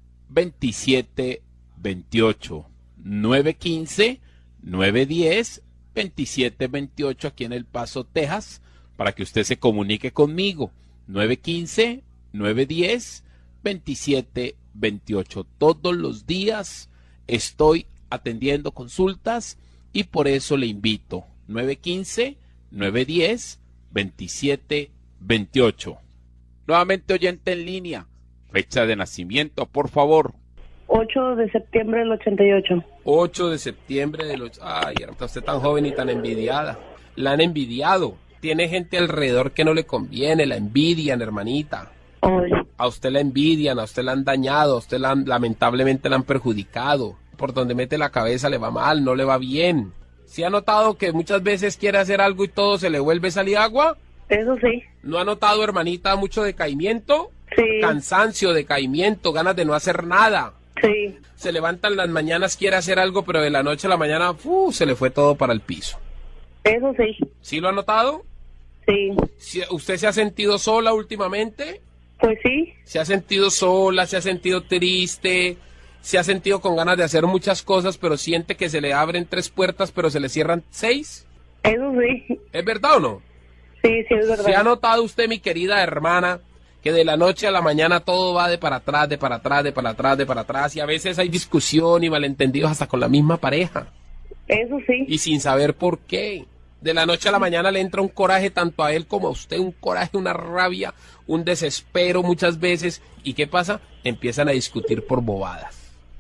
dos siete dos ocho. nueve uno cinco, nueve uno cero, dos siete dos ocho aquí en El Paso, Texas, para que usted se comunique conmigo. nueve uno cinco, nueve uno cero, dos siete dos ocho. Todos los días estoy atendiendo consultas y por eso le invito. nueve uno cinco, nueve uno cero, dos siete dos ocho. Nuevamente oyente en línea. Fecha de nacimiento, por favor. ocho de septiembre del ochenta y ocho. ocho de septiembre del ocho. Ay, hermana, usted tan joven y tan envidiada. La han envidiado. Tiene gente alrededor que no le conviene, la envidian, hermanita. Ay. A usted la envidian, a usted la han dañado, a usted la han, lamentablemente la han perjudicado. Por donde mete la cabeza le va mal, no le va bien. ¿Sí ha notado que muchas veces quiere hacer algo y todo se le vuelve salir agua? Eso sí. ¿No ha notado, hermanita, mucho decaimiento? Sí. Cansancio, decaimiento, ganas de no hacer nada. Sí. Se levantan las mañanas, quiere hacer algo, pero de la noche a la mañana, ¡fu!, se le fue todo para el piso. Eso sí. ¿Sí lo ha notado? Sí. ¿Sí, ¿usted se ha sentido sola últimamente? Pues sí. ¿Se ha sentido sola, se ha sentido triste, se ha sentido con ganas de hacer muchas cosas, pero siente que se le abren tres puertas, pero se le cierran seis? Eso sí. ¿Es verdad o no? Sí, sí, es verdad. ¿Se ha notado usted, mi querida hermana, que de la noche a la mañana todo va de para atrás, de para atrás, de para atrás, de para atrás, y a veces hay discusión y malentendidos hasta con la misma pareja? Eso sí. Y sin saber por qué. De la noche a la mañana le entra un coraje tanto a él como a usted, un coraje, una rabia, un desespero muchas veces. ¿Y qué pasa? Empiezan a discutir por bobadas.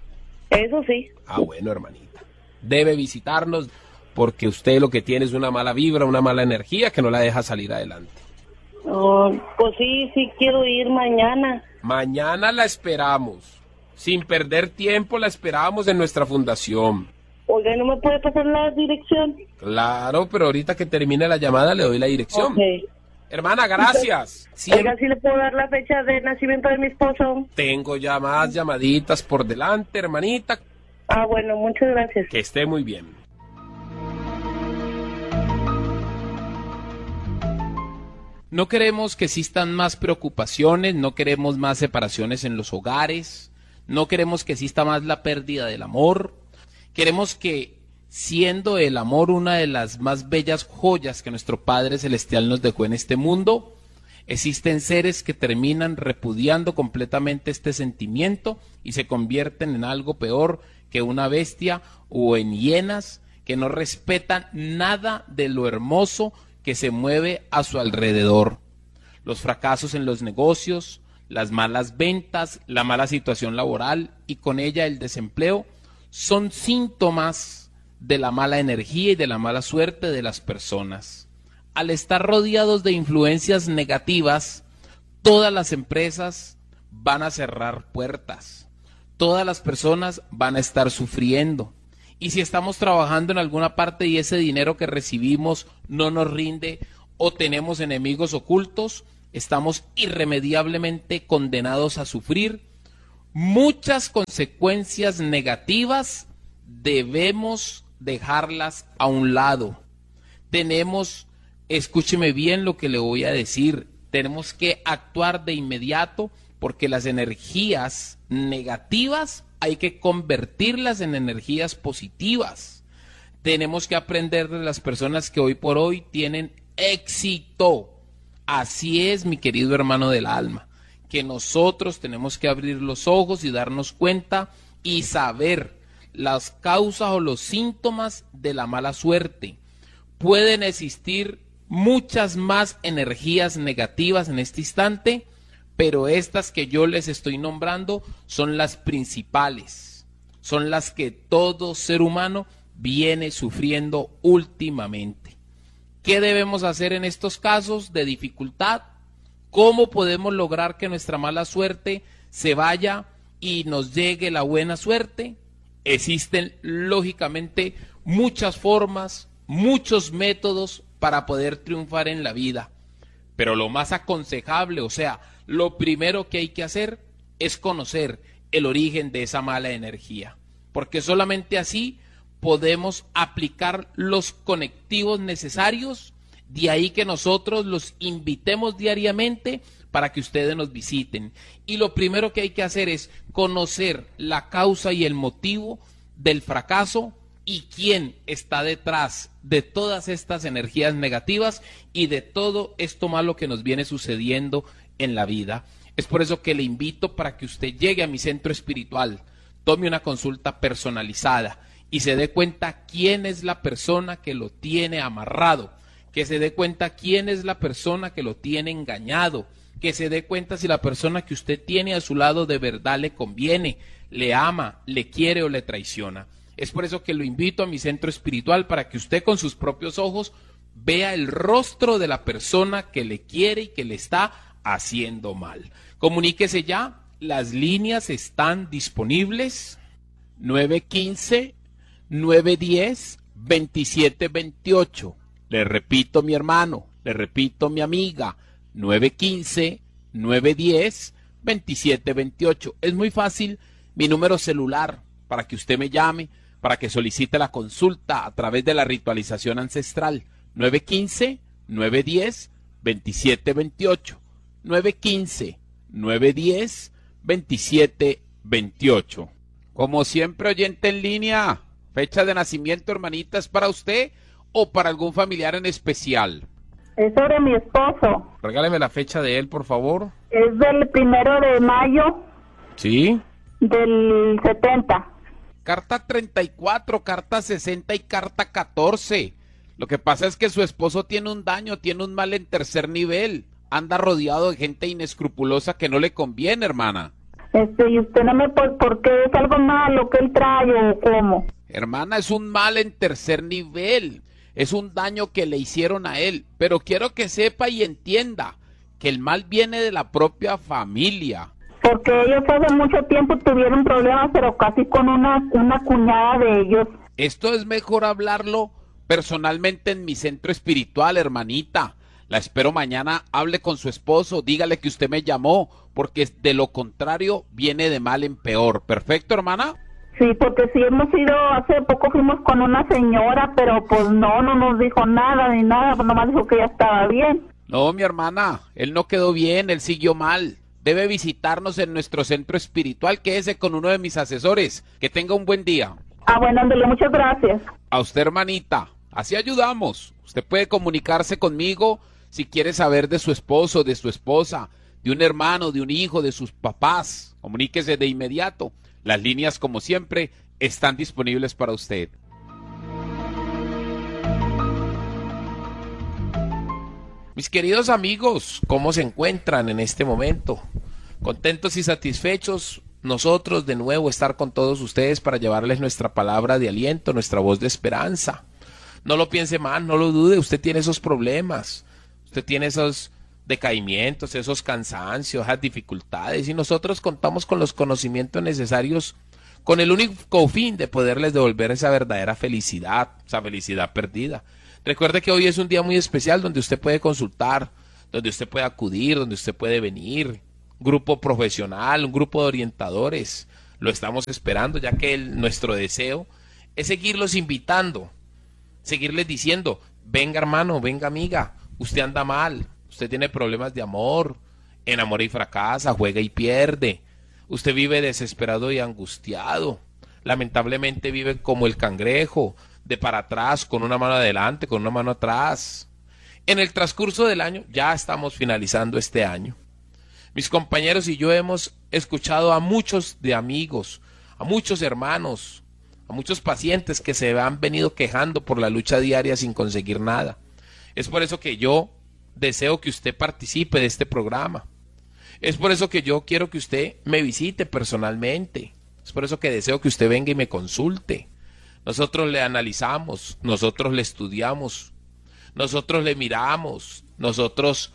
Eso sí. Ah, bueno, hermanita. Debe visitarnos porque usted lo que tiene es una mala vibra, una mala energía que no la deja salir adelante. Oh, pues sí, sí quiero ir mañana. Mañana la esperamos. Sin perder tiempo la esperamos en nuestra fundación. Oiga, ¿no me puede pasar la dirección? Claro, pero ahorita que termine la llamada le doy la dirección. Okay. Hermana, gracias. Siempre... Oiga, ¿sí le puedo dar la fecha de nacimiento de mi esposo? Tengo ya más llamaditas por delante, hermanita. Ah, bueno, muchas gracias. Que esté muy bien. No queremos que existan más preocupaciones, no queremos más separaciones en los hogares, no queremos que exista más la pérdida del amor. Queremos que, siendo el amor una de las más bellas joyas que nuestro Padre Celestial nos dejó en este mundo, Existen seres que terminan repudiando completamente este sentimiento y se convierten en algo peor que una bestia o en hienas que no respetan nada de lo hermoso que se mueve a su alrededor. Los fracasos en los negocios, las malas ventas, la mala situación laboral y con ella el desempleo son síntomas de la mala energía y de la mala suerte de las personas. Al estar rodeados de influencias negativas, todas las empresas van a cerrar puertas, todas las personas van a estar sufriendo. Y si estamos trabajando en alguna parte y ese dinero que recibimos no nos rinde o tenemos enemigos ocultos, estamos irremediablemente condenados a sufrir muchas consecuencias negativas. Debemos dejarlas a un lado. Tenemos, escúcheme bien lo que le voy a decir, tenemos que actuar de inmediato porque las energías negativas hay que convertirlas en energías positivas. Tenemos que aprender de las personas que hoy por hoy tienen éxito. Así es, mi querido hermano del alma, que nosotros tenemos que abrir los ojos y darnos cuenta y saber las causas o los síntomas de la mala suerte. Pueden existir muchas más energías negativas en este instante, pero estas que yo les estoy nombrando son las principales, son las que todo ser humano viene sufriendo últimamente. ¿Qué debemos hacer en estos casos de dificultad? ¿Cómo podemos lograr que nuestra mala suerte se vaya y nos llegue la buena suerte? Existen lógicamente muchas formas, muchos métodos para poder triunfar en la vida, pero lo más aconsejable, o sea, lo primero que hay que hacer es conocer el origen de esa mala energía, porque solamente así podemos aplicar los conectivos necesarios. De ahí que nosotros los invitemos diariamente para que ustedes nos visiten. Y lo primero que hay que hacer es conocer la causa y el motivo del fracaso y quién está detrás de todas estas energías negativas y de todo esto malo que nos viene sucediendo en la vida. Es por eso que le invito para que usted llegue a mi centro espiritual, tome una consulta personalizada y se dé cuenta quién es la persona que lo tiene amarrado, que se dé cuenta quién es la persona que lo tiene engañado, que se dé cuenta si la persona que usted tiene a su lado de verdad le conviene, le ama, le quiere o le traiciona. Es por eso que lo invito a mi centro espiritual para que usted con sus propios ojos vea el rostro de la persona que le quiere y que le está haciendo mal. Comuníquese ya, las líneas están disponibles. nueve uno cinco, nueve uno cero, dos siete dos ocho. Le repito, mi hermano, le repito, mi amiga, nueve uno cinco, nueve uno cero, dos siete dos ocho. Es muy fácil mi número celular para que usted me llame, para que solicite la consulta a través de la ritualización ancestral. nueve uno cinco, nueve uno cero, dos siete dos ocho. nueve uno cinco, nueve uno cero, dos siete dos ocho. Como siempre, oyente en línea, fecha de nacimiento, hermanita, ¿es para usted o para algún familiar en especial? Es sobre mi esposo. Regáleme la fecha de él, por favor. Es del primero de mayo. ¿Sí? Del setenta. Carta treinta y cuatro, carta sesenta y carta catorce. Lo que pasa es que su esposo tiene un daño, tiene un mal en tercer nivel. Anda rodeado de gente inescrupulosa que no le conviene, hermana. Este, y usted no me... ¿Por, por qué es algo malo que él trae o cómo? Hermana, es un mal en tercer nivel. Es un daño que le hicieron a él. Pero quiero que sepa y entienda que el mal viene de la propia familia. Porque ellos hace mucho tiempo tuvieron problemas, pero casi con una, una cuñada de ellos. Esto es mejor hablarlo personalmente en mi centro espiritual, hermanita. La espero mañana, hable con su esposo, dígale que usted me llamó, porque de lo contrario viene de mal en peor. ¿Perfecto, hermana? Sí, porque sí hemos ido, hace poco fuimos con una señora, pero pues no, no nos dijo nada ni nada, pues nomás dijo que ya estaba bien. No, mi hermana, él no quedó bien, él siguió mal. Debe visitarnos en nuestro centro espiritual, quédese con uno de mis asesores. Que tenga un buen día. Ah, bueno, ándale, muchas gracias. A usted, hermanita, así ayudamos. Usted puede comunicarse conmigo Si quiere saber de su esposo, de su esposa, de un hermano, de un hijo, de sus papás, comuníquese de inmediato. Las líneas, como siempre, están disponibles para usted. Mis queridos amigos, ¿cómo se encuentran en este momento? Contentos y satisfechos, nosotros de nuevo estar con todos ustedes para llevarles nuestra palabra de aliento, nuestra voz de esperanza. No lo piense mal, no lo dude, usted tiene esos problemas, usted tiene esos decaimientos, esos cansancios, esas dificultades, y nosotros contamos con los conocimientos necesarios con el único fin de poderles devolver esa verdadera felicidad, esa felicidad perdida. Recuerde que hoy es un día muy especial donde usted puede consultar, donde usted puede acudir, donde usted puede venir. Un grupo profesional, un grupo de orientadores. Lo estamos esperando, ya que el, nuestro deseo es seguirlos invitando, seguirles diciendo, venga hermano, venga amiga, usted anda mal, usted tiene problemas de amor, enamora y fracasa, juega y pierde. Usted vive desesperado y angustiado. Lamentablemente vive como el cangrejo, de para atrás, con una mano adelante, con una mano atrás. En el transcurso del año, ya estamos finalizando este año, mis compañeros y yo hemos escuchado a muchos de amigos, a muchos hermanos, a muchos pacientes que se han venido quejando por la lucha diaria sin conseguir nada. Es por eso que yo deseo que usted participe de este programa. Es por eso que yo quiero que usted me visite personalmente. Es por eso que deseo que usted venga y me consulte. Nosotros le analizamos, nosotros le estudiamos, nosotros le miramos, nosotros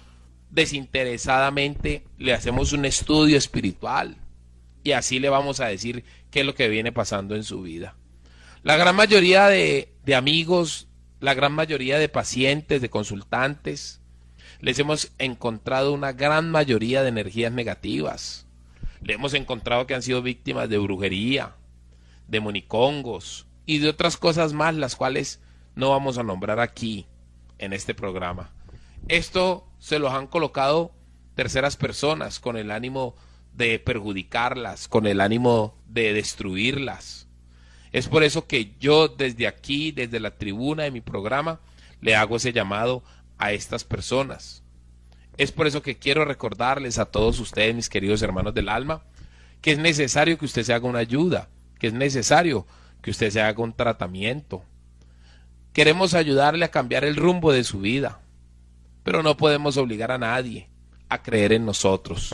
desinteresadamente le hacemos un estudio espiritual y así le vamos a decir qué es lo que viene pasando en su vida. La gran mayoría de, de amigos, la gran mayoría de pacientes, de consultantes, les hemos encontrado una gran mayoría de energías negativas. Le hemos encontrado que han sido víctimas de brujería, de monicongos y de otras cosas más, las cuales no vamos a nombrar aquí en este programa. Esto se los han colocado terceras personas con el ánimo de perjudicarlas, con el ánimo de destruirlas. Es por eso que yo desde aquí, desde la tribuna de mi programa, le hago ese llamado a estas personas. Es por eso que quiero recordarles a todos ustedes, mis queridos hermanos del alma, que es necesario que usted se haga una ayuda, que es necesario que usted se haga un tratamiento. Queremos ayudarle a cambiar el rumbo de su vida, pero no podemos obligar a nadie a creer en nosotros.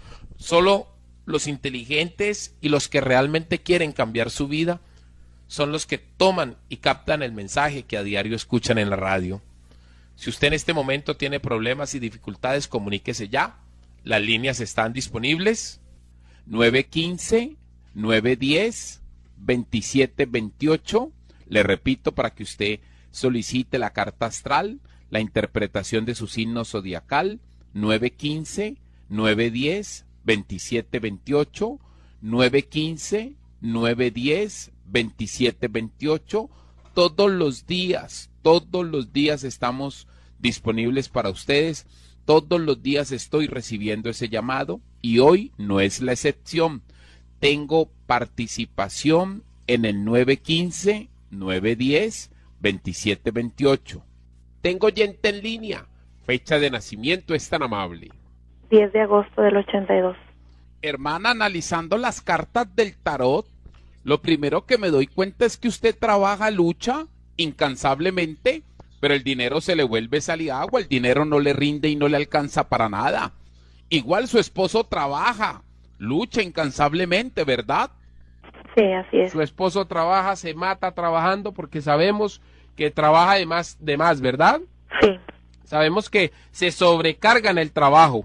Solo los inteligentes y los que realmente quieren cambiar su vida son los que toman y captan el mensaje que a diario escuchan en la radio. Si usted en este momento tiene problemas y dificultades, comuníquese ya. Las líneas están disponibles. nueve uno cinco, nueve uno cero, dos siete dos ocho. Le repito para que usted solicite la carta astral, la interpretación de su signo zodiacal. nueve uno cinco, nueve uno cero, dos siete dos ocho. nueve uno cinco, nueve uno cero, dos siete dos ocho. Todos los días, todos los días estamos disponibles para ustedes. Todos los días estoy recibiendo ese llamado y hoy no es la excepción. Tengo participación en el nueve uno cinco, nueve uno cero, dos siete dos ocho. Tengo oyente en línea. Fecha de nacimiento es tan amable. diez de agosto del ochenta y dos. Hermana, analizando las cartas del tarot, lo primero que me doy cuenta es que usted trabaja, lucha incansablemente, pero el dinero se le vuelve sal y agua, el dinero no le rinde y no le alcanza para nada. Igual su esposo trabaja, lucha incansablemente, ¿verdad? Sí, así es. Su esposo trabaja, se mata trabajando porque sabemos que trabaja de más, de más, ¿verdad? Sí. Sabemos que se sobrecarga en el trabajo.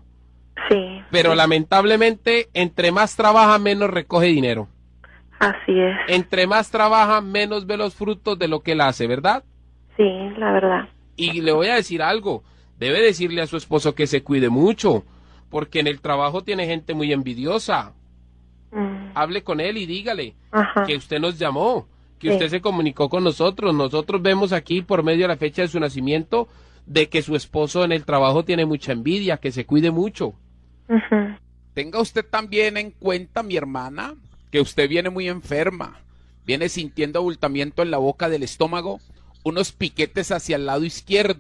Sí. Pero sí. lamentablemente, entre más trabaja, menos recoge dinero. Así es. Entre más trabaja, menos ve los frutos de lo que él hace, ¿verdad? Sí, la verdad. Y le voy a decir algo, debe decirle a su esposo que se cuide mucho, porque en el trabajo tiene gente muy envidiosa. Mm. Hable con él y dígale Ajá. que usted nos llamó, que Sí. usted se comunicó con nosotros. Nosotros vemos aquí por medio de la fecha de su nacimiento de que su esposo en el trabajo tiene mucha envidia, que se cuide mucho. Uh-huh. Tenga usted también en cuenta, mi hermana, que usted viene muy enferma, viene sintiendo abultamiento en la boca del estómago, unos piquetes hacia el lado izquierdo,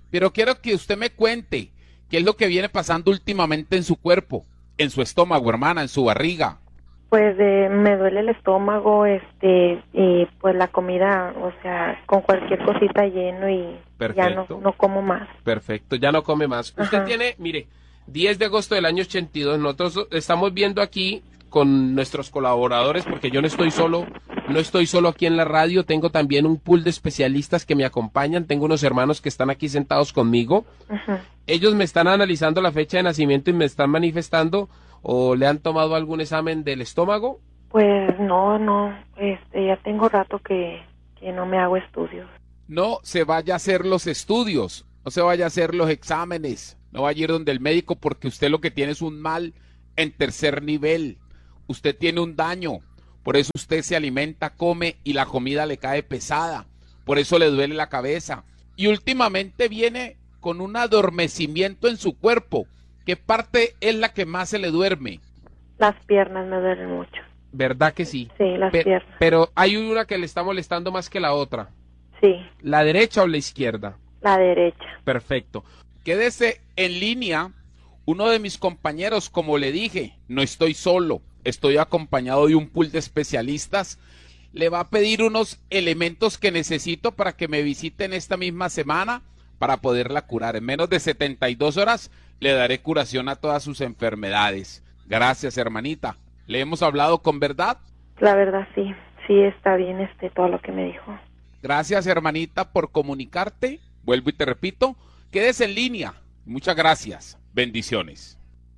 Pero quiero que usted me cuente qué es lo que viene pasando últimamente en su cuerpo, en su estómago, hermana, en su barriga. Pues eh, me duele el estómago, este, y pues la comida, o sea, con cualquier cosita lleno y ya no, Perfecto. no como más. Perfecto, ya no come más. Usted Ajá. tiene, mire, diez de agosto del año ochenta y dos, nosotros estamos viendo aquí con nuestros colaboradores, porque yo no estoy solo, no estoy solo aquí en la radio, tengo también un pool de especialistas que me acompañan, tengo unos hermanos que están aquí sentados conmigo. Ajá. Ellos me están analizando la fecha de nacimiento y me están manifestando, o le han tomado algún examen del estómago. Pues no, no, este, ya tengo rato que, que no me hago estudios. No se vaya a hacer los estudios, no se vaya a hacer los exámenes, no vaya a ir donde el médico porque usted lo que tiene es un mal en tercer nivel. Usted tiene un daño, por eso usted se alimenta, come y la comida le cae pesada, por eso le duele la cabeza. Y últimamente viene con un adormecimiento en su cuerpo. ¿Qué parte es la que más se le duerme? Las piernas me duelen mucho. ¿Verdad que sí? Sí, las Pe- piernas. Pero hay una que le está molestando más que la otra. Sí, ¿La derecha o la izquierda? la derecha. Perfecto. Quédese en línea. Uno de mis compañeros, como le dije, no estoy solo, estoy acompañado de un pool de especialistas. Le va a pedir unos elementos que necesito para que me visiten esta misma semana para poderla curar. En menos de setenta y dos horas le daré curación a todas sus enfermedades. Gracias, hermanita. ¿Le hemos hablado con verdad? La verdad sí, sí está bien este todo lo que me dijo. Gracias, hermanita, por comunicarte. Vuelvo y te repito, quédese en línea. Muchas gracias. Bendiciones.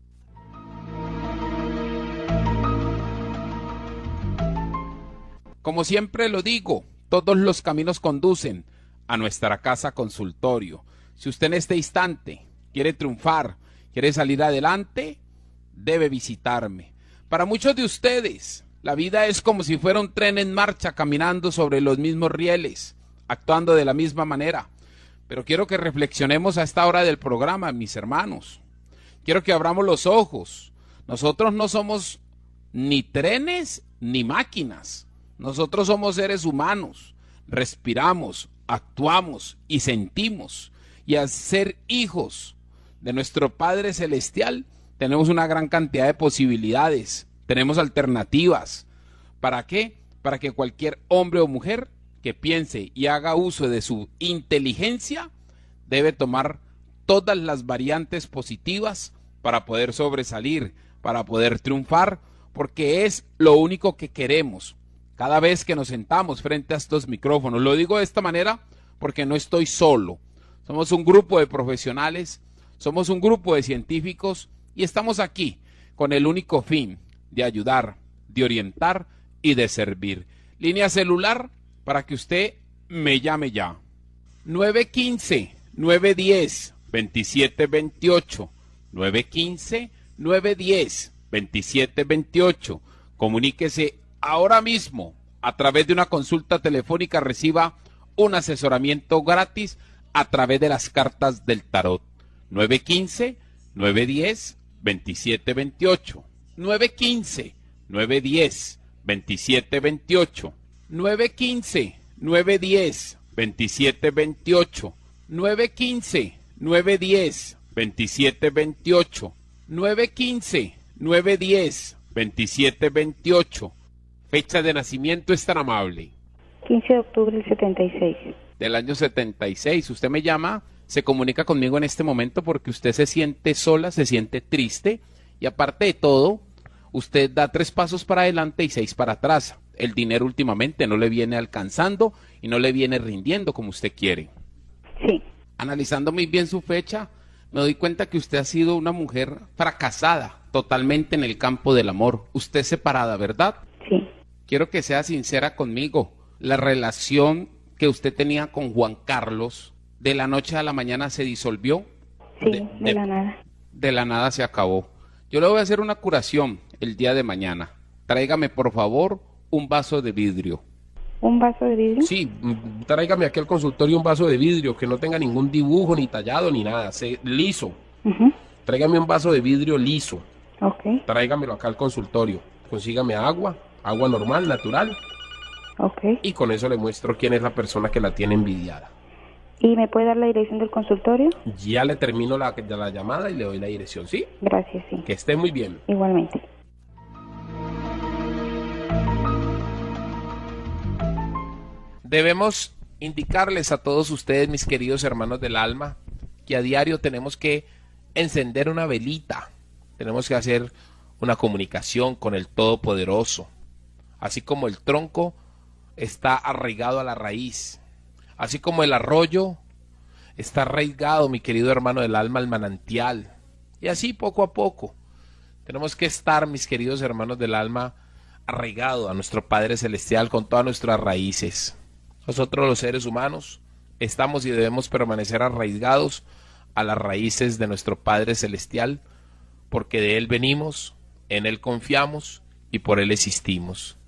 Como siempre lo digo, todos los caminos conducen a nuestra casa consultorio. Si usted en este instante quiere triunfar, quiere salir adelante, debe visitarme. Para muchos de ustedes, la vida es como si fuera un tren en marcha caminando sobre los mismos rieles, actuando de la misma manera. Pero quiero que reflexionemos a esta hora del programa, mis hermanos. Quiero que abramos los ojos. Nosotros no somos ni trenes ni máquinas. Nosotros somos seres humanos. Respiramos, actuamos y sentimos. Y al ser hijos de nuestro Padre Celestial, tenemos una gran cantidad de posibilidades. Tenemos alternativas. ¿Para qué? Para que cualquier hombre o mujer que piense y haga uso de su inteligencia debe tomar todas las variantes positivas para poder sobresalir, para poder triunfar, porque es lo único que queremos cada vez que nos sentamos frente a estos micrófonos. Lo digo de esta manera porque no estoy solo. Somos un grupo de profesionales, somos un grupo de científicos y estamos aquí con el único fin de ayudar, de orientar y de servir. Línea celular para que usted me llame ya. nueve uno cinco, nueve uno cero, dos siete dos ocho. nueve uno cinco, nueve uno cero, dos siete dos ocho. Comuníquese ahora mismo a través de una consulta telefónica, reciba un asesoramiento gratis a través de las cartas del tarot. nueve uno cinco, nueve uno cero, dos siete dos ocho. nueve uno cinco, nueve uno cero, dos siete dos ocho. nueve uno cinco, nueve uno cero, dos siete dos ocho. nueve uno cinco, nueve uno cero, dos siete dos ocho. nueve uno cinco, nueve uno cero, dos siete dos ocho. Fecha de nacimiento es tan amable. quince de octubre del setenta y seis. Del año setenta y seis. Usted me llama, se comunica conmigo en este momento porque usted se siente sola, se siente triste y aparte de todo, usted da tres pasos para adelante y seis para atrás. El dinero últimamente no le viene alcanzando y no le viene rindiendo como usted quiere. Sí. Analizando muy bien su fecha, me doy cuenta que usted ha sido una mujer fracasada totalmente en el campo del amor. Usted es separada, ¿verdad? Sí. Quiero que sea sincera conmigo. La relación que usted tenía con Juan Carlos, de la noche a la mañana se disolvió. Sí, de, de, de la nada. De la nada se acabó. Yo le voy a hacer una curación el día de mañana. Tráigame, por favor, un vaso de vidrio. ¿Un vaso de vidrio? Sí, tráigame aquí al consultorio un vaso de vidrio que no tenga ningún dibujo, ni tallado, ni nada. Se, liso. Uh-huh. Tráigame un vaso de vidrio liso. Ok. Tráigamelo acá al consultorio. Consígame agua, agua normal, natural. Ok. Y con eso le muestro quién es la persona que la tiene envidiada. ¿Y me puede dar la dirección del consultorio? Ya le termino la, la llamada y le doy la dirección, ¿sí? Gracias, sí. Que esté muy bien. Igualmente. Debemos indicarles a todos ustedes, mis queridos hermanos del alma, que a diario tenemos que encender una velita, tenemos que hacer una comunicación con el Todopoderoso, así como el tronco está arraigado a la raíz, así como el arroyo está arraigado, mi querido hermano del alma, al manantial, y así poco a poco tenemos que estar, mis queridos hermanos del alma, arraigado a nuestro Padre Celestial con todas nuestras raíces. Nosotros los seres humanos estamos y debemos permanecer arraigados a las raíces de nuestro Padre Celestial, porque de Él venimos, en Él confiamos y por Él existimos.